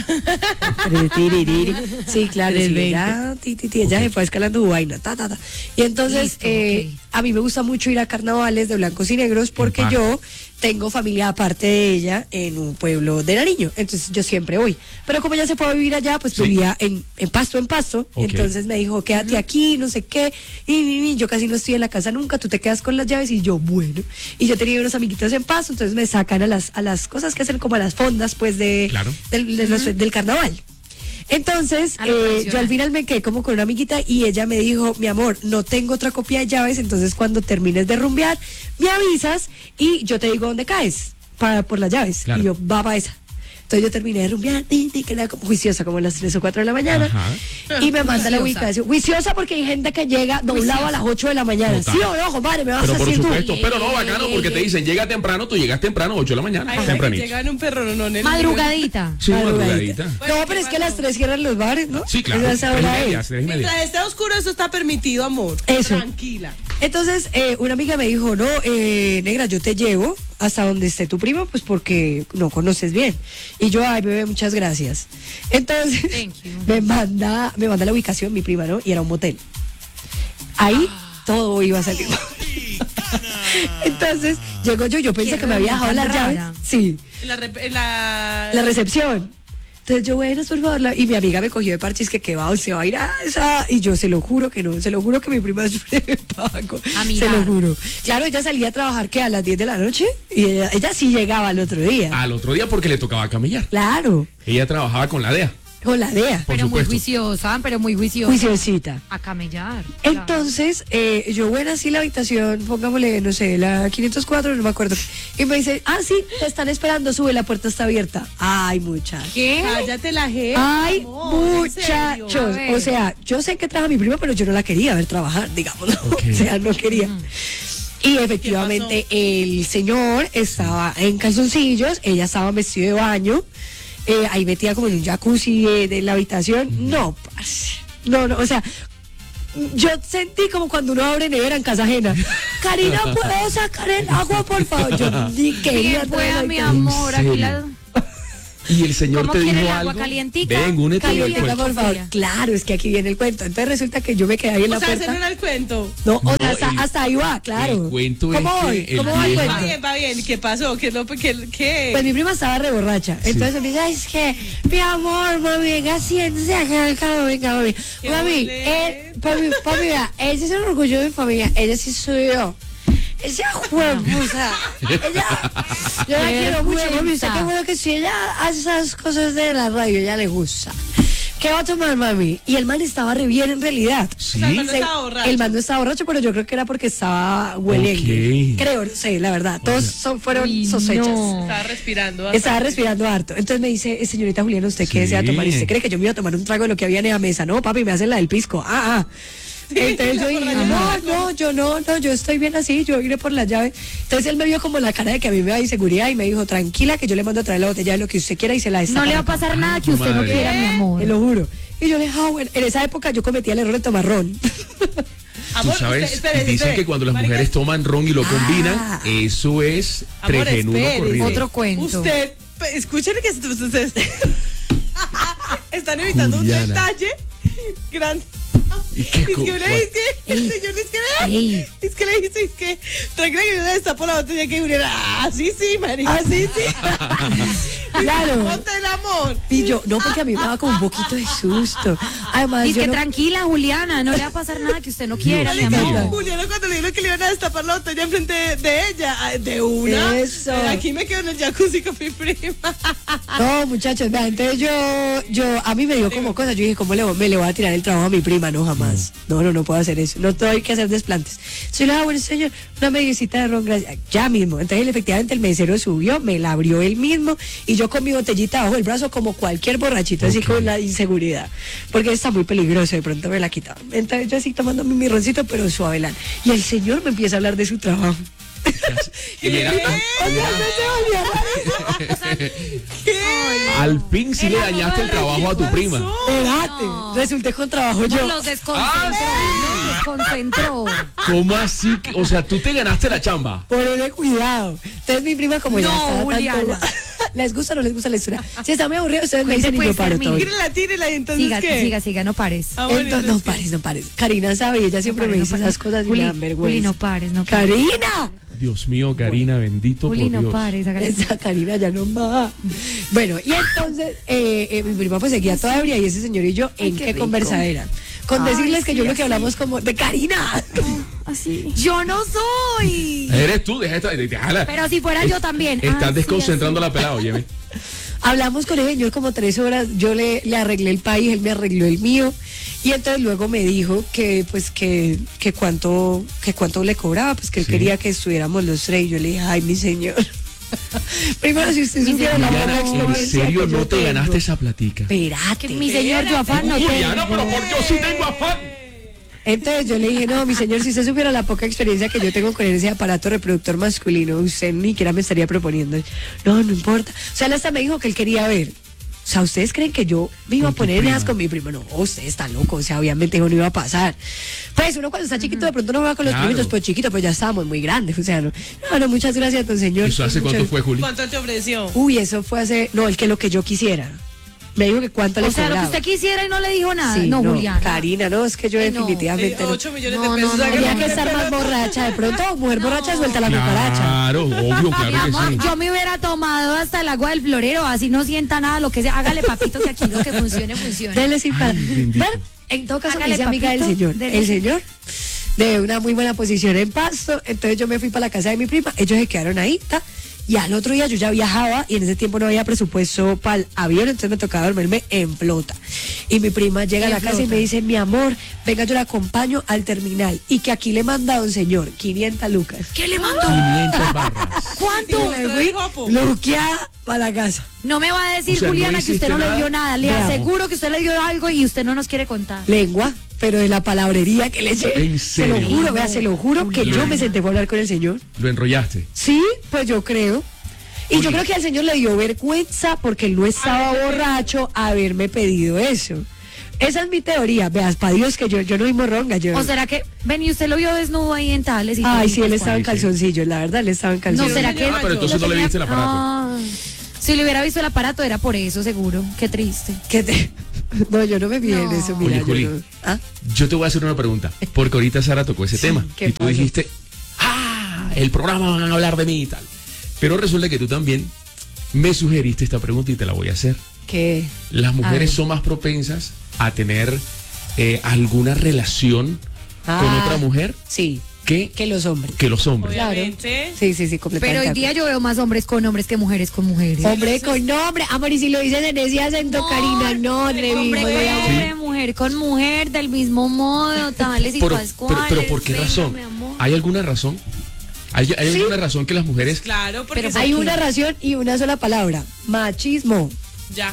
Sí, claro, sí, ella, ti, ti, ti, ella se fue escalando su vaina, ta, ta, ta. Y entonces, Listo, eh, ok. a mí me gusta mucho ir a carnavales de blancos y negros porque Epa. yo tengo familia aparte de ella en un pueblo de Nariño, entonces yo siempre voy. Pero como ella se fue a vivir allá, pues Sí. vivía en, en Pasto, en Pasto, Ok. entonces me dijo, quédate aquí, no sé qué, y, y- y yo casi no estoy en la casa nunca, tú te quedas con las llaves, y yo, bueno. Y yo tenía unos amiguitos en Pasto, entonces me sacan a las, a las cosas que hacen como a las fondas, pues, de, Claro. del, de los- del carnaval. Entonces, A lo eh, tradicional. yo al final me quedé como con una amiguita y ella me dijo, mi amor, no tengo otra copia de llaves, entonces cuando termines de rumbear, me avisas y yo te digo dónde caes para por las llaves. Claro. Y yo, va para esa. Entonces yo terminé de rumbear, tin, tin, que era como juiciosa, como a las tres o cuatro de la mañana. Ajá. Y me manda la Juiciosa. ubicación. Juiciosa porque hay gente que llega doblado a las ocho de la mañana. Total. ¿Sí o no, compadre? Me vas Pero a por decir tú. supuesto, pero no, bacano, porque te dicen, llega temprano, tú llegas temprano, ocho de la mañana, Ay, tempranito. llega en un perro, no, no, no. Madrugadita. Sí, Madrugadita. madrugadita. No, pero es que a las tres cierran los bares, ¿no? Sí, claro. Esa es la tres y hora media, es. tres y media. Mientras esté oscuro, eso está permitido, amor. Eso. Tranquila. Entonces, eh, una amiga me dijo, no, eh, negra, yo te llevo hasta donde esté tu primo, pues porque no conoces bien. Y yo, ay, bebé, muchas gracias. Entonces, Thank you. me manda, me manda la ubicación, mi prima, ¿no? Y era un motel. Ahí todo iba a salir mal. Entonces, llego yo, yo pensé Qué que me había dejado tan las llaves. rara. Sí, En la, rep- en la... la recepción. Entonces yo, buenas, por favor. la- Y mi amiga me cogió de parches que, que va, se va a ir a esa. Y yo, se lo juro que no, se lo juro que mi prima es pago. Amigar. Se lo juro. Claro, ella salía a trabajar que a las diez de la noche y ella, ella sí llegaba al otro día. Al otro día porque le tocaba camellar. Claro, Ella trabajaba con la D E A. con la D E A. Por Pero muy supuesto. juiciosa, pero muy juiciosa. Juiciosita. A camellar. claro. Entonces, eh, yo, bueno, así la habitación, pongámosle, no sé, la quinientos cuatro, no me acuerdo. Y me dice, ah, sí, te están esperando, sube, la puerta está abierta. Ay, muchachos. ¿Qué? Cállate la G. Ay, amor, ¿en serio? muchachos. A ver. O sea, yo sé que trabaja mi prima, pero yo no la quería ver trabajar, digamos. Ok. O sea, no quería. Y efectivamente, el señor estaba en calzoncillos, ella estaba vestido de baño, eh, ahí metida como en un jacuzzi eh, de la habitación. No, parce. No, no, o sea. Yo sentí como cuando uno abre nevera en casa ajena. Karina, ¿puedo sacar el agua, por favor? Yo ni quería ¿Quién pueda, traer mi la- amor? ¿En Aquí la... serio? Y el señor ¿Cómo te quiere dijo el agua? algo. ¿Calientica? Ven, únete al Calientica, cuento. por favor. Sofía. Claro, es que aquí viene el cuento. Entonces resulta que yo me quedé ahí en la O sea, ese puerta. no era el cuento. No, o sea, No, hasta, el- hasta ahí va, claro. el cuento ¿Cómo es voy? que el ¿Cómo va el viejo- Va cuento? bien, va bien. ¿Qué pasó? ¿Qué? No, ¿qué, qué? Pues mi prima estaba re borracha. Entonces me dice, "Ay, es que, mi amor, mami, venga, siéntese acá, acá, venga, mami. Qué Mami, boleta. eh, papi, papi, vea, ella es el orgullo de mi familia, ella sí soy yo. Ella juepusa. Ella, yo la Qué quiero mucho, mami. Usted cuenta. qué bueno que si ella hace esas cosas de la radio, ella le gusta. ¿Qué va a tomar, mami? Y el man estaba re bien en realidad. Sí. O sea, el man no Se- estaba borracho. El man no estaba borracho, pero yo creo que era porque estaba hueliendo. Ok. Creo, no sé, la verdad. Todos son, fueron Uy, sospechas. no. Estaba respirando. Estaba respirando harto. Entonces me dice, eh, señorita Juliana, ¿usted qué Sí. desea tomar? ¿Y usted cree que yo me iba a tomar un trago de lo que había en la mesa? No, papi, me hacen la del pisco. Ah, ah. Entonces yo dije, no, no, yo no, no, yo estoy bien así, yo iré por la llave. Entonces él me vio como la cara de que a mí me da inseguridad y me dijo, tranquila, que yo le mando a traer la botella de lo que usted quiera y se la No destapa. le va a pasar nada que usted no madre. quiera, mi amor. Te lo juro. Y yo le dije, ah, bueno, en esa época yo cometía el error de tomar ron. Tú sabes, dicen que cuando las mujeres toman ron y lo combinan, Ah. eso es Amor, tres en uno espere. corrido. Otro cuento. Usted, pe- escuchen que est- ustedes están evitando Juliana. un detalle grande. ¿Y qué Es que co- una vez que el Ey. señor es que Ey. es que le dice es que tranquila que yo le destapo la botella que Juliana. Ah, sí, sí, marica. Ah, sí, sí. Claro. Ponte el amor. Y yo, no, porque a mí me daba como un poquito de susto. Además, Y yo que no- tranquila, Juliana, no le va a pasar nada que usted no quiera, mi Dios mío. amor. Juliana cuando le dijeron que le iban a destapar la botella enfrente de, de ella, ah, de una. Eso. Pero aquí me quedo en el jacuzzi con mi prima. No, muchachos, vean, entonces yo, yo, a mí me dio como cosas, yo dije, ¿cómo le, me le voy a tirar el trabajo a mi prima? No, jamás. No, no, no puedo hacer eso. No tengo que hacer desplantes. Soy la bueno, señor, una medicita de ron, gracias. Ya mismo. Entonces, él, efectivamente, el mesero subió, me la abrió él mismo y yo con mi botellita bajo el brazo como cualquier borrachito, así con la inseguridad. Porque está muy peligroso, de pronto me la quitaba. Entonces, yo así tomando mi roncito, pero suavelán. Y el señor me empieza a hablar de su trabajo. Y era- al fin sí le dañaste el trabajo a tu prima. Espérate, resulté con trabajo yo. Los desconcentró, los desconcentró. ¿Cómo así? que- O sea, tú te ganaste la chamba. Ponle cuidado. Entonces mi prima como ya No, estaba Juliana. tanto... ¿Les gusta o no les gusta la historia? Si está muy aburrido, ustedes me Cuente, dicen y pues, yo paro termine. todo. Tírela, tírela y entonces Siga, ¿qué? siga, siga, no pares. Ah, bueno, Entonces, no entonces, pares, no pares. Karina sabe y ella siempre No me pares, dice no esas pares. cosas y Juli, me dan vergüenza. Juli, no pares, no pares. ¡Karina! Dios mío, Karina, bendito Juli, por no Dios. pares, hágale. Esa Karina ya no va. Bueno, y entonces eh, eh, mi prima pues seguía toda ebria y ese señor y yo en qué qué rico. conversadera. Con Ay, decirles que sí, yo lo que así. hablamos como de Karina. Así. Yo no soy. Eres tú, deja esta, déjala. Pero si fuera yo también. Estás Así, desconcentrando así. la pelada, óyeme. Hablamos con el señor como tres horas, yo le, le arreglé el país, él me arregló el mío y entonces luego me dijo que pues que, que cuánto que cuánto le cobraba, pues que él Sí. quería que estuviéramos los tres y yo le dije, ay mi señor. Primero si usted supiera la Juliana, buena ¿en experiencia serio que yo no te tengo. ganaste esa platica? Espérate. Que mi señor, yo afán no Juliana, tengo. pero por yo sí tengo afán. Entonces yo le dije, no, mi señor, si usted supiera la poca experiencia que yo tengo con ese aparato reproductor masculino, usted ni siquiera me estaría proponiendo. No, no importa. O sea, él hasta me dijo que él quería ver. O sea, ¿ustedes creen que yo me iba a Con tu poner en esas prima. con mi primo? No, usted está loco. O sea, obviamente no iba a pasar. Pues uno cuando está chiquito de pronto no va con los Claro. primitos, pues chiquito, pues ya estábamos muy grandes. O sea, no, no, no, muchas gracias, don señor. ¿Eso hace Muchas- cuánto fue, Juli? ¿Cuánto te ofreció? Uy, eso fue hace, no, el que lo que yo quisiera. Me dijo que cuánto le O sea, lo que cobraba. usted quisiera y no le dijo nada. Sí, no, Juliana. Karina, no, es que yo Ay, no. definitivamente no. ocho millones No, de pesos. no, no, Tenía no, que no, estar más borracha. De pronto, mujer borracha suelta la cucaracha. Claro, obvio, Mi claro amor, que sí. yo me hubiera tomado hasta el agua del florero, así no sienta nada, lo que sea. Hágale, papito, que aquí lo que funcione, funcione. Dele sin para. bendito. Bueno, en todo caso, me Hágale, hice amiga del papito, señor. dele. El señor, de una muy buena posición en Pasto. Entonces yo me fui para la casa de mi prima. Ellos se quedaron ahí. Ta, y al otro día yo ya viajaba y en ese tiempo no había presupuesto para el avión, entonces me tocaba dormirme en flota. Y mi prima llega a la En casa y flota. me dice, mi amor, venga, yo la acompaño al terminal. Y que aquí le manda a un señor quinientas lucas. ¿Qué le mandó? quinientas barras. ¿Cuánto? Y me fui guapo. Luqueada para la casa. No me va a decir, O sea, no Juliana, que hiciste usted no le nada. dio nada. Le Veamos. aseguro que usted le dio algo y usted no nos quiere contar. Lengua, pero de la palabrería que le eché. ¿En Se lo serio? juro, vea, se lo juro que yo me senté a hablar con el señor. Lo enrollaste. Sí, pues yo creo. Y yo creo que al señor le dio vergüenza porque él no estaba borracho a haberme pedido eso. Esa es mi teoría. Veas, para Dios que yo, yo no soy morronga. Yo... ¿O será que, ven, y usted lo vio desnudo ahí en tales y Ay, todo, sí, él pues, estaba en Sí, sí. calzoncillos, la verdad, él estaba en No, calzoncillos. ¿será que? Ah, pero entonces no le viste el aparato. Ah, si le hubiera visto el aparato era por eso, seguro. Qué triste. ¿Qué te- No, yo no me vi en No. eso, mira. Juli, yo Juli. no- ¿Ah? Yo te voy a hacer una pregunta, porque ahorita Sara tocó ese tema ¿qué y tú pasó? dijiste, ah, el programa van a hablar de mí y tal. Pero resulta que tú también me sugeriste esta pregunta y te la voy a hacer. ¿Qué? Las mujeres ver. son más propensas a tener eh, alguna relación con Ah. otra mujer Sí, que, que los hombres. que los hombres. Claro. Obviamente. Sí, sí, sí, completamente. Pero hoy de día yo veo más hombres con hombres que mujeres con mujeres. Hombre con nombre, amor, y si lo dices en ese acento, Karina, no, Hombre Revi, con voy a- hombre, mujer con mujer, del mismo modo, tales y Pero, pascuales. pero, pero ¿por qué venga, razón? mi amor. ¿Hay alguna razón? ¿Hay, hay Sí. alguna razón que las mujeres... Claro, porque Pero se- Hay una razón y una sola palabra, machismo. ya.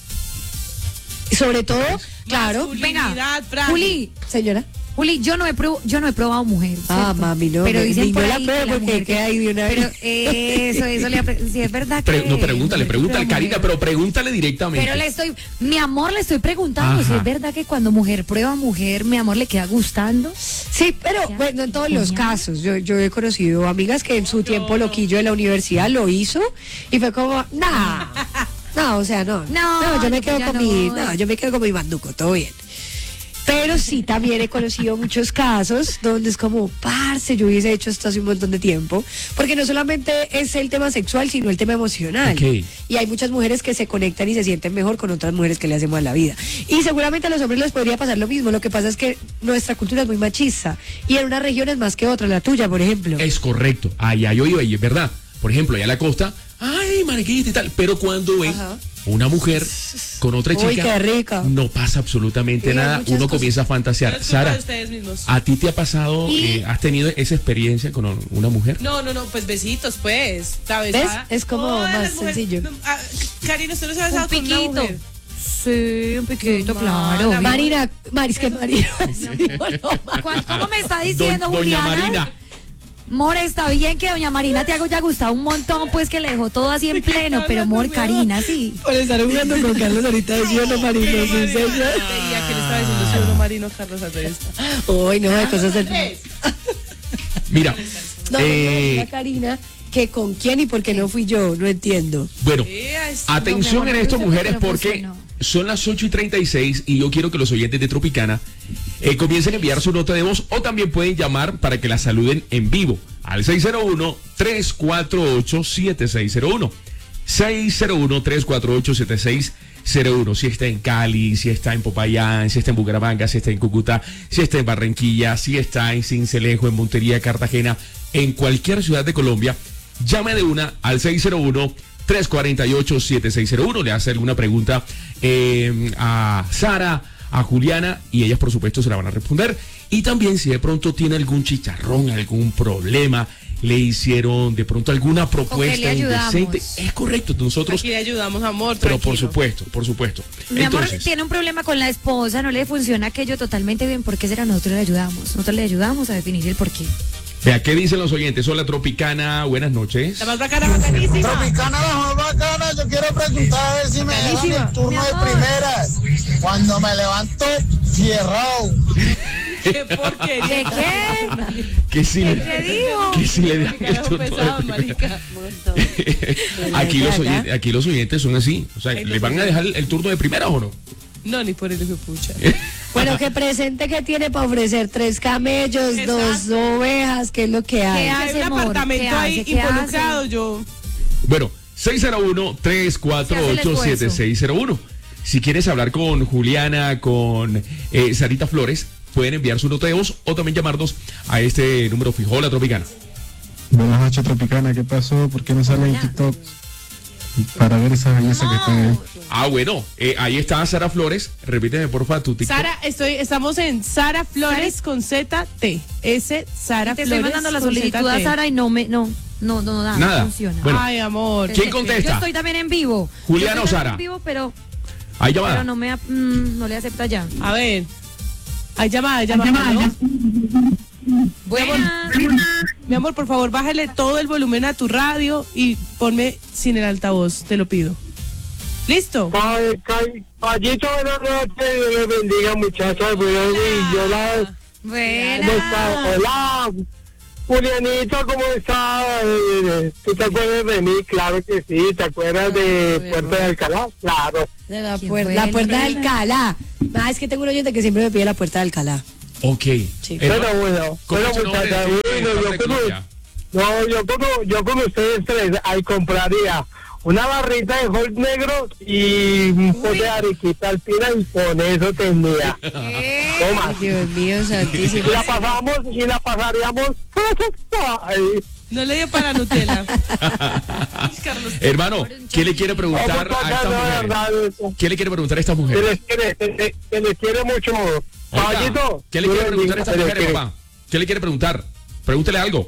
Y sobre todo, claro, Masculinidad, frágil. Juli, señora. Juli, yo no he probado, yo no he probado mujer. Ah, ¿cierto? mami, no, Pero me- dicen ni por no la ahí pruebe que la porque mujer queda ahí de una Pero vez. eso, eso le apre- si es verdad que Pre- no, pregúntale, mujer pregúntale, prueba Karina, mujer. pero pregúntale directamente. Pero le estoy, mi amor, le estoy preguntando si Ajá. es verdad que cuando mujer prueba mujer, mi amor le queda gustando. Sí, pero Ya. bueno, en todos los Genial. casos. Yo, yo he conocido amigas que en su tiempo loquillo de la universidad lo hizo y fue como, nah, no, o sea, no. No, yo me no, quedo ya con no. mi, no, yo me quedo con mi manduco, todo bien. Pero sí, también he conocido muchos casos donde es como, parce, yo hubiese hecho esto hace un montón de tiempo. Porque no solamente es el tema sexual, sino el tema emocional. Ok. Y hay muchas mujeres que se conectan y se sienten mejor con otras mujeres que le hacen mal la vida. Y seguramente a los hombres les podría pasar lo mismo. Lo que pasa es que nuestra cultura es muy machista. Y en unas regiones más que otra, la tuya, por ejemplo. Es correcto. Ay, ay, oye, oye, es verdad. Por ejemplo, allá en la costa, ay, mariquita y tal. Pero cuando ven Ajá. una mujer con otra Uy, chica, qué rica. no pasa absolutamente Sí, hay nada. muchas Uno cosas. comienza a fantasear. Es culpa de Sara, ustedes mismos. ¿a ti te ha pasado, eh, has tenido esa experiencia con una mujer? No, no, no, pues besitos, pues. ¿Sabes? ¿Ves? Ah, Es como todas más las mujeres- sencillo. No, ah, Karina, ¿usted no se ha besado Un con una piquito. mujer? Sí, un piquito, No, claro. mala, Marina, Maris, que Marina. ¿Cuál- ¿Cómo me está diciendo, Do- Doña Juliana? Marina. Mor, está bien que doña Marina te haya gustado un montón, pues que le dejó todo así en pleno, pero Mor, Karina, sí. Por estar jugando con Carlos ahorita de Gio, no, Marina, sí, señor. Veía que le estaba diciendo si uno marino Carlos Andrés. Uy, no, de cosas del... Mira, No, eh, no, la Karina, que con quién y por qué no fui yo, no entiendo. bueno, Vea, es- atención no, mi en amor, esto, no mujeres, funcionó, porque funcionó. son las ocho y treinta y seis y yo quiero que los oyentes de Tropicana eh, comiencen a enviar su nota de voz o también pueden llamar para que la saluden en vivo al seis cero uno, tres cuatro ocho, siete seis cero uno. seis cero uno, tres cuatro ocho, siete seis cero uno. Si está en Cali, si está en Popayán, si está en Bucaramanga, si está en Cúcuta, si está en Barranquilla, si está en Sincelejo, en Montería, Cartagena, en cualquier ciudad de Colombia, llame de una al seis cero uno, tres cuatro ocho, siete seis cero uno. Le hace alguna pregunta eh, a Sara, a Juliana, y ellas por supuesto se la van a responder. Y también si de pronto tiene algún chicharrón, algún problema, le hicieron de pronto alguna propuesta ayudamos. indecente, es correcto, nosotros, Aquí le ayudamos, amor. pero por tranquilo. supuesto, por supuesto. Mi amor Entonces, tiene un problema con la esposa, no le funciona aquello totalmente bien, ¿por qué será? Nosotros le ayudamos, nosotros le ayudamos a definir el porqué. vea, ¿qué dicen los oyentes? Hola Tropicana, buenas noches. La más bacana, bacanísima. Tropicana, la más bacana, yo quiero preguntar a ver si me dejan el turno de primeras. Cuando me levanto, fierrado. Qué porquería. ¿De qué? Que si le, ¿Qué dijo? que si le dejan el Carajo turno de pesado, primera. marica. aquí, los oyentes, aquí los oyentes son así. O sea, Ay, ¿le los van a dejar el, el turno de primera o no? No, ni por el hijo de pucha. Bueno, que presente que tiene para ofrecer tres camellos, Exacto. dos ovejas, ¿qué es lo que hay? ¿Qué Hay hace, un amor? apartamento ¿Qué ahí hace? ¿Qué involucrado, hace? yo. Bueno, seis cero uno, tres cuatro ocho, siete seis cero uno. Si quieres hablar con Juliana, con eh, Sarita Flores, pueden enviar su nota de voz o también llamarnos a este número fijo. Hola Tropicana. Buenas noches, Tropicana. ¿Qué pasó? ¿Por qué no sale en TikTok? Para ver esa belleza que tiene. Ah, bueno, eh, ahí está Sara Flores. Repíteme, porfa, tu TikTok. Sara, estoy, estamos en Sara Flores con Z T. S Sara Te Flores. estoy mandando la con solicitud Z a T. Sara y no me, no, no, no, nada, Nada. no funciona. Bueno. Ay, amor. ¿Quién contesta? Yo estoy también en vivo. Juliana Yo o estoy Sara. también en vivo, pero, Ahí pero llamada. no me, mm, no le acepta ya. A ver. Hay llamada, hay llamada, ¿no? Buenas. Mi amor, por favor, bájale todo el volumen a tu radio y ponme sin el altavoz, te lo pido. ¿Listo? Payito, buenas noches, Dios les bendiga, muchachas. Bueno, y yo la... ¿Cómo está? Buenas. Hola, Julianito, ¿cómo está? Eh, ¿Tú te acuerdas de mí? Claro que sí. ¿Te acuerdas de Puerto de Alcalá? Claro. De la, ¿Quién puer- fue la el puerta de nena? Alcalá. Ah, es que tengo un oyente que siempre me pide la puerta de Alcalá. Ok. Sí. Eh, Bueno, bueno. ¿cómo Bueno, es su nombre muchachas, de- de bueno, parte yo de como, Colombia? no, yo como, yo con ustedes tres, ahí compraría una barrita de Hulk negro y un poco de arequita alpina y con eso tendría. Toma. Ay, Dios mío, Y santísimo. la pasamos y la pasaríamos. Ay, No le dio para Nutella. Carlos. Hermano, ¿qué le quiere preguntar vamos a a estas de mujeres? verdad eso. ¿Qué le quiere preguntar a estas Que mujeres? les quiere, que, que- que les quiere mucho. Oiga, Caballito, ¿qué le Dios quiere preguntar a bendiga, estas que les mujeres, quiere. papá? ¿Qué le quiere preguntar? Pregúntele algo.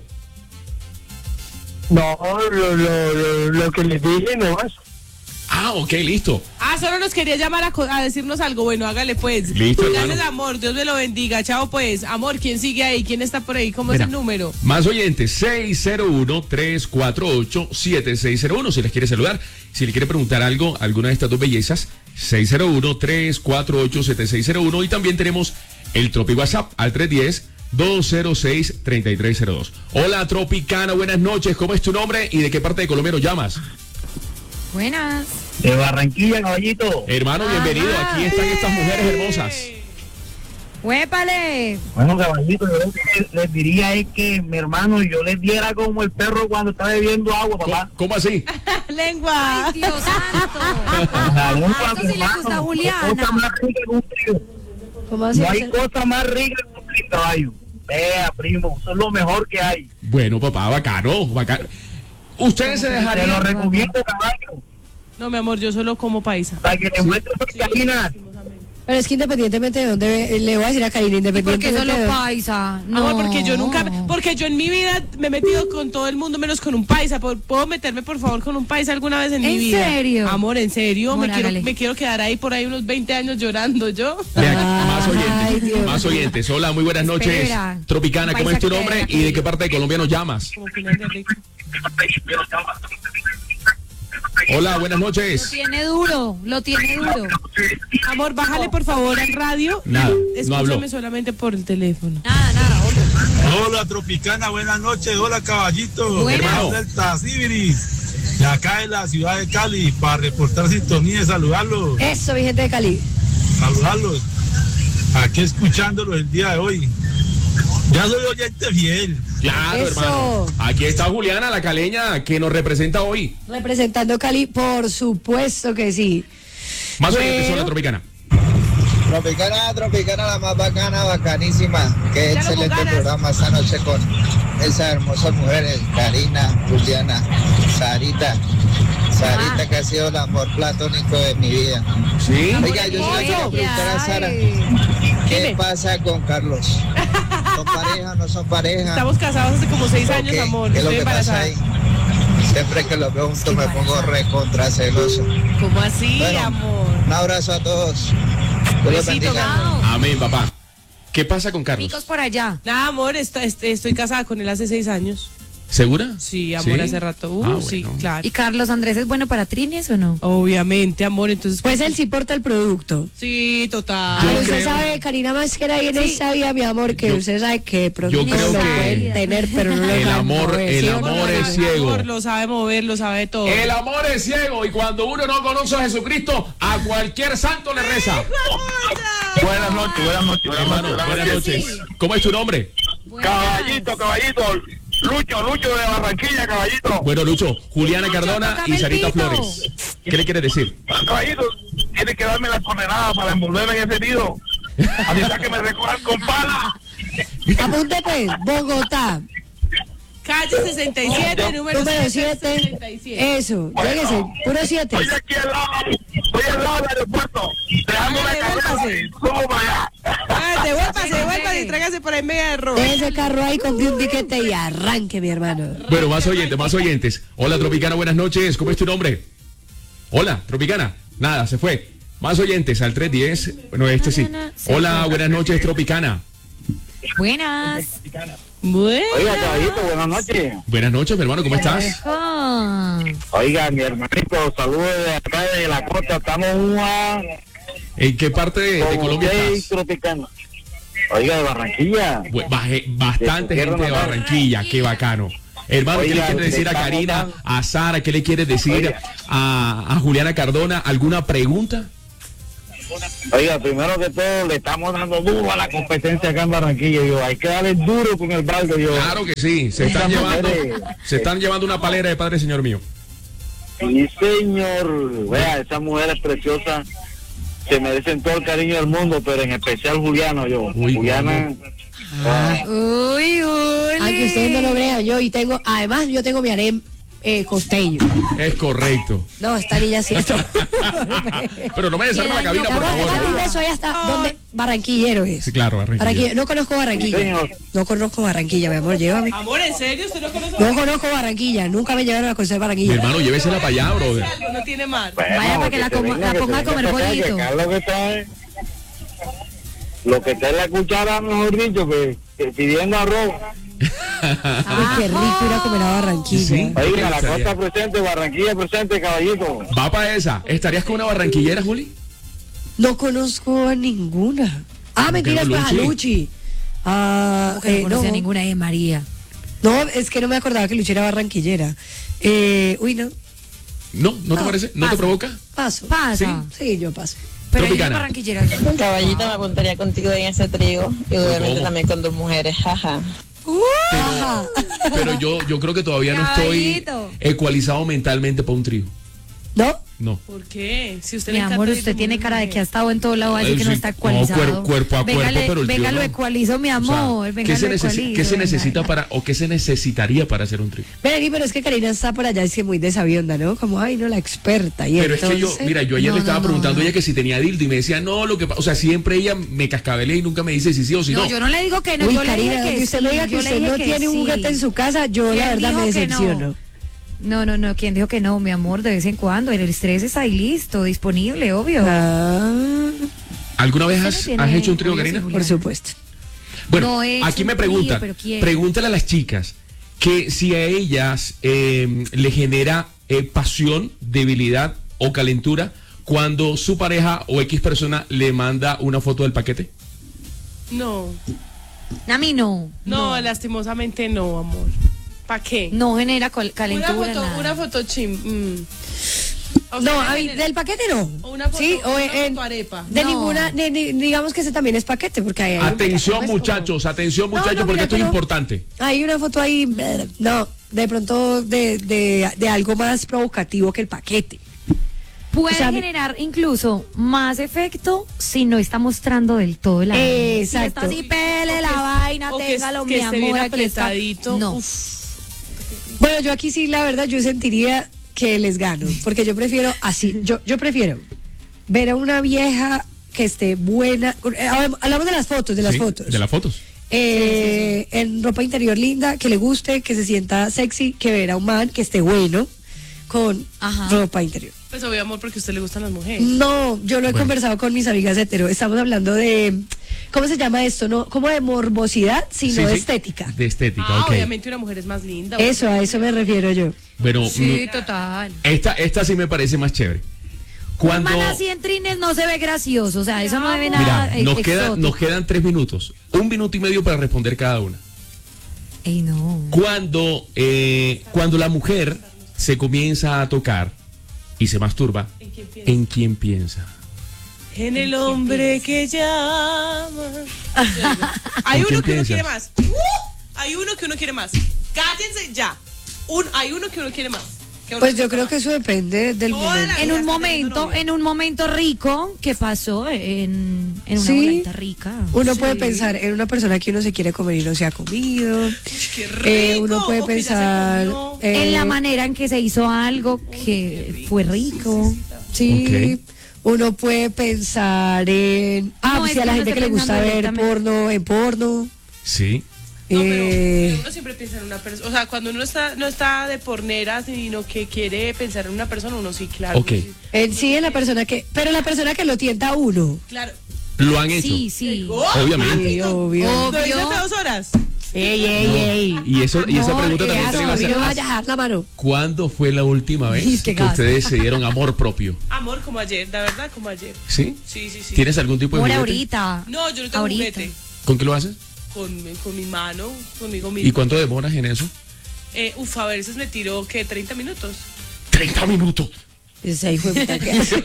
No, lo, lo, lo, lo que les dije nomás. Ah, ok, listo. Ah, solo nos quería llamar a, co- a decirnos algo. Bueno, hágale pues. Listo, Gracias, hermano. amor. Dios me lo bendiga. Chao, pues. Amor, ¿quién sigue ahí? ¿Quién está por ahí? ¿Cómo Mira, es el número? Más oyentes, seis cero uno, tres cuatro ocho, siete seis cero uno. Si les quiere saludar, si le quiere preguntar algo a alguna de estas dos bellezas, seis cero uno, tres cuatro ocho, siete seis cero uno. Y también tenemos el Tropi WhatsApp al tres uno cero, dos cero seis, tres tres cero dos. Hola, Tropicana, buenas noches. ¿Cómo es tu nombre y de qué parte de Colombia nos llamas? Buenas. De Barranquilla, caballito. Hermano, bienvenido. Aquí están estas mujeres hermosas. ¡Huépale! Bueno, caballito, yo les, les diría es que, mi hermano, yo les diera como el perro cuando está bebiendo agua, papá. ¿Cómo, cómo así? Lengua. ¡Ay, Dios santo! La lengua, Esto sí mi le gusta a hermano, Juliana. no hay cosa más rica que un trío. ¿Cómo así? No hay cosa más rica que un trío, caballo. Vea, primo, eso es lo mejor que hay. Bueno, papá, bacano, bacano. ¿Ustedes se Te lo dejarían? recomiendo, caballo. No, mi amor, yo solo como paisa. Para que le muestres sus gallinas. Pero es que independientemente de dónde, le voy a decir a Karina, ¿Y por qué independientemente solo de paisa? No. Amor, porque yo nunca, porque yo en mi vida me he metido con todo el mundo menos con un paisa. ¿Puedo puedo meterme, por favor, con un paisa alguna vez en, mi ¿En vida? serio? Amor, en serio, Amor, me quiero, hágale. me quiero quedar ahí por ahí unos veinte años llorando yo. Vean, más Ay, oyentes, Dios más oyentes. Hola, muy buenas noches. Espera. Tropicana, ¿cómo es tu Paisa nombre que- y de qué parte de Colombia nos llamas? Como final de rico. Hola, buenas Lo noches. tiene duro, lo tiene duro. Amor, bájale por favor al radio. Nada, no Escúchame habló. solamente por el teléfono. Nada, nada, hola. Hola Tropicana, buenas noches, hola caballito. Buenas. Hermano. Delta Sibiris, de acá en la ciudad de Cali, para reportar sintonía y saludarlos, Eso, mi gente de Cali. saludarlos. Aquí escuchándolos el día de hoy. Ya soy oyente fiel. Claro, Eso. hermano. Aquí está Juliana, la caleña, que nos representa hoy. Representando Cali, por supuesto que sí. Más Bueno. oyentes son la Tropicana. Tropicana, Tropicana, la más bacana, bacanísima. Qué Ya lo excelente ganas. programa esta noche con esas hermosas mujeres, Karina, Juliana, Sarita. Sarita, Ah. que ha sido el amor platónico de mi vida. ¿Sí? Oiga, yo sí le quiero preguntar a Sara, ¿qué Dime. pasa con Carlos? ¿Son pareja o no son pareja? Estamos casados hace como seis ¿O años, qué? amor. ¿Qué es lo Estoy que pasa embarazada. ahí? Siempre que los veo juntos me pongo recontra celoso. ¿Cómo así, Bueno, amor? un abrazo a todos. Dios los Besito, bendiga. amor. Amén, papá. ¿Qué pasa con Carlos? Picos por allá. Nada, amor, esto- este- estoy casada con él hace seis años. ¿Segura? Sí, amor, hace rato. Uh, Ah, sí, bueno. claro. ¿Y Carlos Andrés es bueno para Trinis o no? Obviamente, amor, entonces. Pues él sí porta el producto. Sí, total. Yo Pero usted creo- sabe, Karina Masquera y en Sí. esa vida, mi amor, que Yo- usted sabe que producto yo creo lo que pueden tener, pero no lo el saben amor- mover, el ¿sí o amor no? es Amor, ciego. lo sabe mover, lo sabe todo. El amor es ciego y cuando uno no conoce a Jesucristo, a cualquier santo le reza. Buenas noches, buenas noches, buenas Hermano, noches. buenas noches. ¿Cómo es tu nombre? Caballito, caballito. Lucho, Lucho de Barranquilla, caballito. Bueno, Lucho, Juliana Cardona tócame y el Sarita pito. Flores. ¿Qué le quieres decir? Caballito, tiene que darme las coordenadas para envolverme en ese nido. Así está que me recojan con pala. Apunte pues, Bogotá, Calle sesenta y siete, número, número siete siete. sesenta y siete. Eso, lléguese, puro siete. Estoy aquí al lado, estoy al lado del aeropuerto. Dejando una Dale, carrera vuélvase. y subo para allá. Ah, devuélvase, devuélvase y tráigase por ahí media de rojo. Ese carro ahí, compre un tiquete y arranque, mi hermano. Bueno, más oyentes, más oyentes. Hola, Tropicana, buenas noches. ¿Cómo es tu nombre? Hola, Tropicana. Nada, se fue. Más oyentes al tres diez. Bueno, este sí. Hola, buenas noches, Tropicana. Buenas. Bueno. Oiga, caballito, buenas noches. Buenas noches, mi hermano, ¿cómo estás? Ah. Oiga, mi hermanito, saludos de acá de la costa. Estamos una ¿En qué parte de, de Colombia estás? Tropicana. Oiga, de Barranquilla. Bu- baje- Bastante De gente de Tierra Barranquilla, qué bacano. Hermano, ¿qué le Oiga, quieres decir a estamos Karina, tan- a Sara? ¿Qué le quieres decir Oiga. a, a Juliana Cardona? ¿Alguna pregunta? Oiga, primero que todo, le estamos dando duro a la competencia acá en Barranquilla. Yo, hay que darle duro con el barco. Yo, Claro que sí, se están Estas llevando, mujeres- se están llevando una palera de Padre Señor mío. sí, señor. Vea, esas mujeres preciosas se merecen todo el cariño del mundo, pero en especial Juliano. Yo, Uy, Juliana. ah, Uy, uy. Aunque ustedes no lo vean, yo y tengo, además yo tengo mi harem eh, costeño. Es correcto. No, esta niña sí. Pero no me desarme la cabina, por No, favor. déjame eso ahí hasta donde Barranquillero es. Sí, claro, Barranquilla. Barranquilla. No conozco Barranquilla. Señor. No conozco Barranquilla, mi amor, llévame. Amor, ¿en serio? ¿Usted no conoce? No conozco Barranquilla, nunca me llevaron a conocer Mi Barranquilla. hermano, llévesela para allá, brother. Algo no tiene mal. bueno, Vaya para que la se coma- venga, la que ponga se a comer venga para acá, pollito. que acá lo que está es, lo que está en la cuchara, mejor dicho, que, que pidiendo arroz. Ay, qué rico ir a comer a Barranquilla. Sí. Oiga, la Estaría. costa presente, Barranquilla presente, caballito. Va para esa. ¿Estarías con una barranquillera, Juli? No conozco a ninguna. Ah, mentiras, pues a Luchi? Luchi. Ah, Que no eh, conoce a no. ninguna de María. No, es que no me acordaba que Luchi era barranquillera. Eh, uy, no. No, ¿no te No, parece? ¿No te paso. provoca? Paso. Pasa. Sí. Sí, yo paso. Pero hay Tropicana. barranquilleras. Caballito, me apuntaría contigo en ese trío y obviamente ¿Cómo? también con dos mujeres, jaja. Ajá. Pero yo, yo creo que todavía no estoy Caballito. ecualizado mentalmente para un trío. ¿No? No. ¿Por qué? Si usted Mi le amor, encanta ir usted con tiene una cara de mujer. que ha estado en todo lado, así Eh, que no sí, está no, ecualizado. cuer- cuerpo a Venga, cuerpo, le- pero el venga, tío lo no. ecualizo, mi O sea, amor. venga, ¿qué se, lo necesi- ecualizo, qué se venga, necesita venga. para, o qué se necesitaría para hacer un trío? Ven, pero es que Karina está por allá, es que muy desabionda, ¿no? Como, ay, no, la experta. Y Pero es que yo, entonces- mira, yo ayer No, le estaba no, preguntando no. a ella que si tenía dildo y me decía, no, lo que pasa, o sea, siempre ella me cascabelea y nunca me dice si sí o si no. No, yo no le digo que no, Uy, yo le Karina, dije donde que usted sí, me diga que yo le usted dije no que tiene un sí. juguete en su casa, yo la ¿Quién verdad me dijo que decepciono. no? No, no, no, ¿quién dijo que no? Mi amor, de vez en cuando. El estrés está ahí listo, disponible, obvio. Ah, ¿Alguna vez Usted no has, tiene has hecho un trío, obvio, Karina? sí, por supuesto. Bueno, No he hecho aquí me un trío, preguntan, pero quiero. pregúntale a las chicas que si a ellas eh, le genera eh, pasión, debilidad o calentura cuando su pareja o X persona le manda una foto del paquete. No, A mí no. no, lastimosamente no, amor. ¿Para qué? No genera col- Una calentura. foto, nada. una foto chim. mm. O No, sea, a mí, en- del paquete no. o una foto, Sí, o una en- foto arepa. de No. ninguna, de- de- digamos que ese también es paquete, porque hay... hay un Atención paquete, pues, muchachos, atención No, muchachos, no, porque mira, esto es pero- importante. como- hay una foto ahí, bleh, no, de pronto de, de, de algo más provocativo que el paquete. Puede O sea, mi- generar incluso más efecto si no está mostrando del todo el ánimo. Exacto. Si está así, pele la vaina, O que, téngalo, que mi esté bien amor, aquí está. apretadito. No. Uf. Bueno, yo aquí sí, la verdad, yo sentiría que les gano, porque yo prefiero así, yo, yo prefiero ver a una vieja que esté buena, eh, hablamos de las fotos, de las Sí, fotos. De las fotos. Eh, en ropa interior linda, que le guste, que se sienta sexy, que ver a un man que esté bueno con Ajá. ropa interior. Pues obvio, amor, porque a usted le gustan las mujeres. No, yo lo he Bueno. conversado con mis amigas hetero. Estamos hablando de, ¿cómo se llama esto? No, como de morbosidad, sino Sí, de sí. estética. De estética, Ah, ok. obviamente una mujer es más linda. Eso, a eso me refiero yo. Bueno, Sí, mm, total. esta, esta sí me parece más chévere. Cuando, Un man así en trines no se ve gracioso, o sea, eso no debe nada. mira, eh, nos, queda, exótico. nos quedan tres minutos, un minuto y medio para responder cada una. Ey, no. Cuando, eh, cuando la mujer se comienza a tocar y se masturba, ¿En quién piensa? ¿en quién piensa? En el hombre que llama. Hay ¿En quién uno que uno piensas? quiere más. ¡Uh! Hay uno que uno quiere más. Cállense ya. Un, hay uno que uno quiere más. Que uno Pues yo quiere creo más. que eso depende del Toda la momento. vida En un está teniendo momento, novio. en un momento rico, ¿qué pasó? En, en una Sí. bolita rica. Uno Sí. puede pensar en una persona que uno se quiere comer y no se ha comido. Qué Eh, rico, uno puede o que ya se pensar comió. eh, En la manera en que se hizo algo que fue rico. Sí, uno puede pensar en... Ah, No, pues es sí, a que la uno gente está que le gusta pensando ver directamente. porno, en porno. Sí. No, pero, eh, pero uno siempre piensa en una persona. O sea, cuando uno está, no está de pornera, sino que quiere pensar en una persona, uno sí, claro. Ok. sí. en sí, en la persona que... Pero la persona que lo tienta a uno. Claro. Lo han hecho. Sí, sí. Obviamente. Sí, obvio. ¿Lo dice hace dos horas? Ey, ey, ey. Y, eso, y esa Amor, pregunta también eh, te la iba a no, hacer. no vaya a dejar la mano. ¿Cuándo fue la última vez Qué que gato. ustedes se dieron amor propio? Amor, como ayer, la verdad, como ayer. ¿Sí? Sí, sí, sí. ¿Tienes algún tipo de Por juguete? ahorita. No, yo no tengo Ahorita. juguete. ¿Con qué lo haces? Con, con mi mano, conmigo mismo. ¿Y cuánto demoras en eso? Eh, uf, a veces me tiro, ¿qué? ¿treinta minutos? treinta minutos. Ese hijo de puta que hace.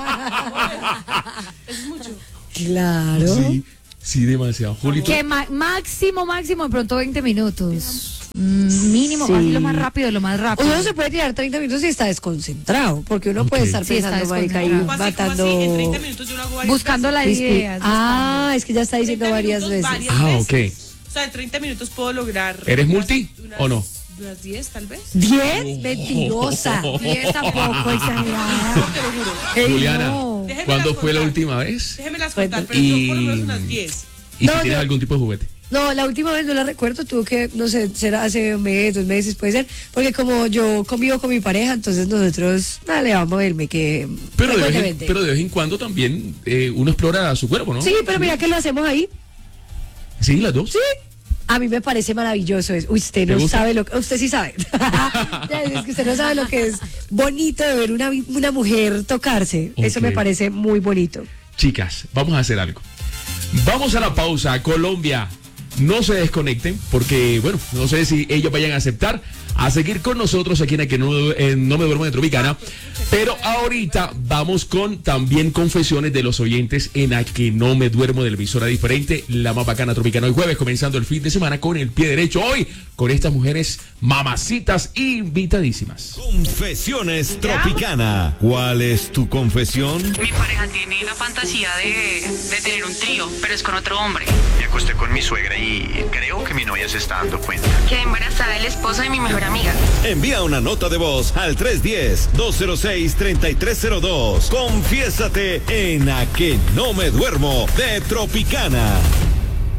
Es mucho. Claro. Sí, sí, demasiado. Julito. Que ma- máximo, máximo, de pronto veinte minutos. Mm, Mínimo, Sí. así lo más rápido, lo más rápido. Uno se puede tirar treinta minutos y está desconcentrado, porque uno puede Ok. estar Sí, está pensando, marica, ahí desconcentrado. ¿Cómo así, cómo así? En treinta matando... minutos yo lo hago varias Buscando veces. las ideas. Ah, es que ya está diciendo treinta varias minutos, veces. varias Ah, veces. O sea, en treinta minutos puedo lograr. ¿Eres unas- multi unas- o no? Unas diez, tal vez. ¿Diez? Mentirosa. diez tampoco, exagerada. Te lo juro. Ey, Juliana, no. Déjeme ¿cuándo las fue la contar. última vez? Déjemelas contar, pero Y- yo por lo menos unas diez. ¿Y No, si tienes yo- algún tipo de juguete? No, la última vez no la recuerdo, tuvo que, no sé, será hace un mes, dos meses, puede ser, porque como yo convivo con mi pareja, entonces nosotros, dale, vamos a verme que... Pero de, vez en, frecuentemente. pero de vez en cuando también eh, uno explora su cuerpo, ¿no? Sí, pero mira que lo hacemos ahí. Sí, las dos. Sí. A mí me parece maravilloso eso. Uy, usted ¿Te no gusta? sabe lo que... Usted sí sabe. Ya, es que usted no sabe lo que es bonito de ver una, una mujer tocarse. Eso Ok. me parece muy bonito. Chicas, vamos a hacer algo. Vamos a la pausa. Colombia, no se desconecten, porque, bueno, no sé si ellos vayan a aceptar a seguir con nosotros aquí en A Que No, eh, no Me Duermo de Tropicana. Pero ahorita vamos con también confesiones de los oyentes en A Que No Me Duermo, de la emisora diferente, la más bacana Tropicana. Hoy jueves, comenzando el fin de semana con el pie derecho. Hoy, con estas mujeres mamacitas invitadísimas. Confesiones Tropicana. ¿Cuál es tu confesión? Mi pareja tiene la fantasía de, de tener un trío, pero es con otro hombre. Me acosté con mi suegra y creo que mi novia se está dando cuenta. Quedé embarazada del esposo de mi mejor amiga. Envía una nota de voz al tres uno cero, dos cero seis, tres tres cero dos. Confiésate en A Que No Me Duermo de Tropicana.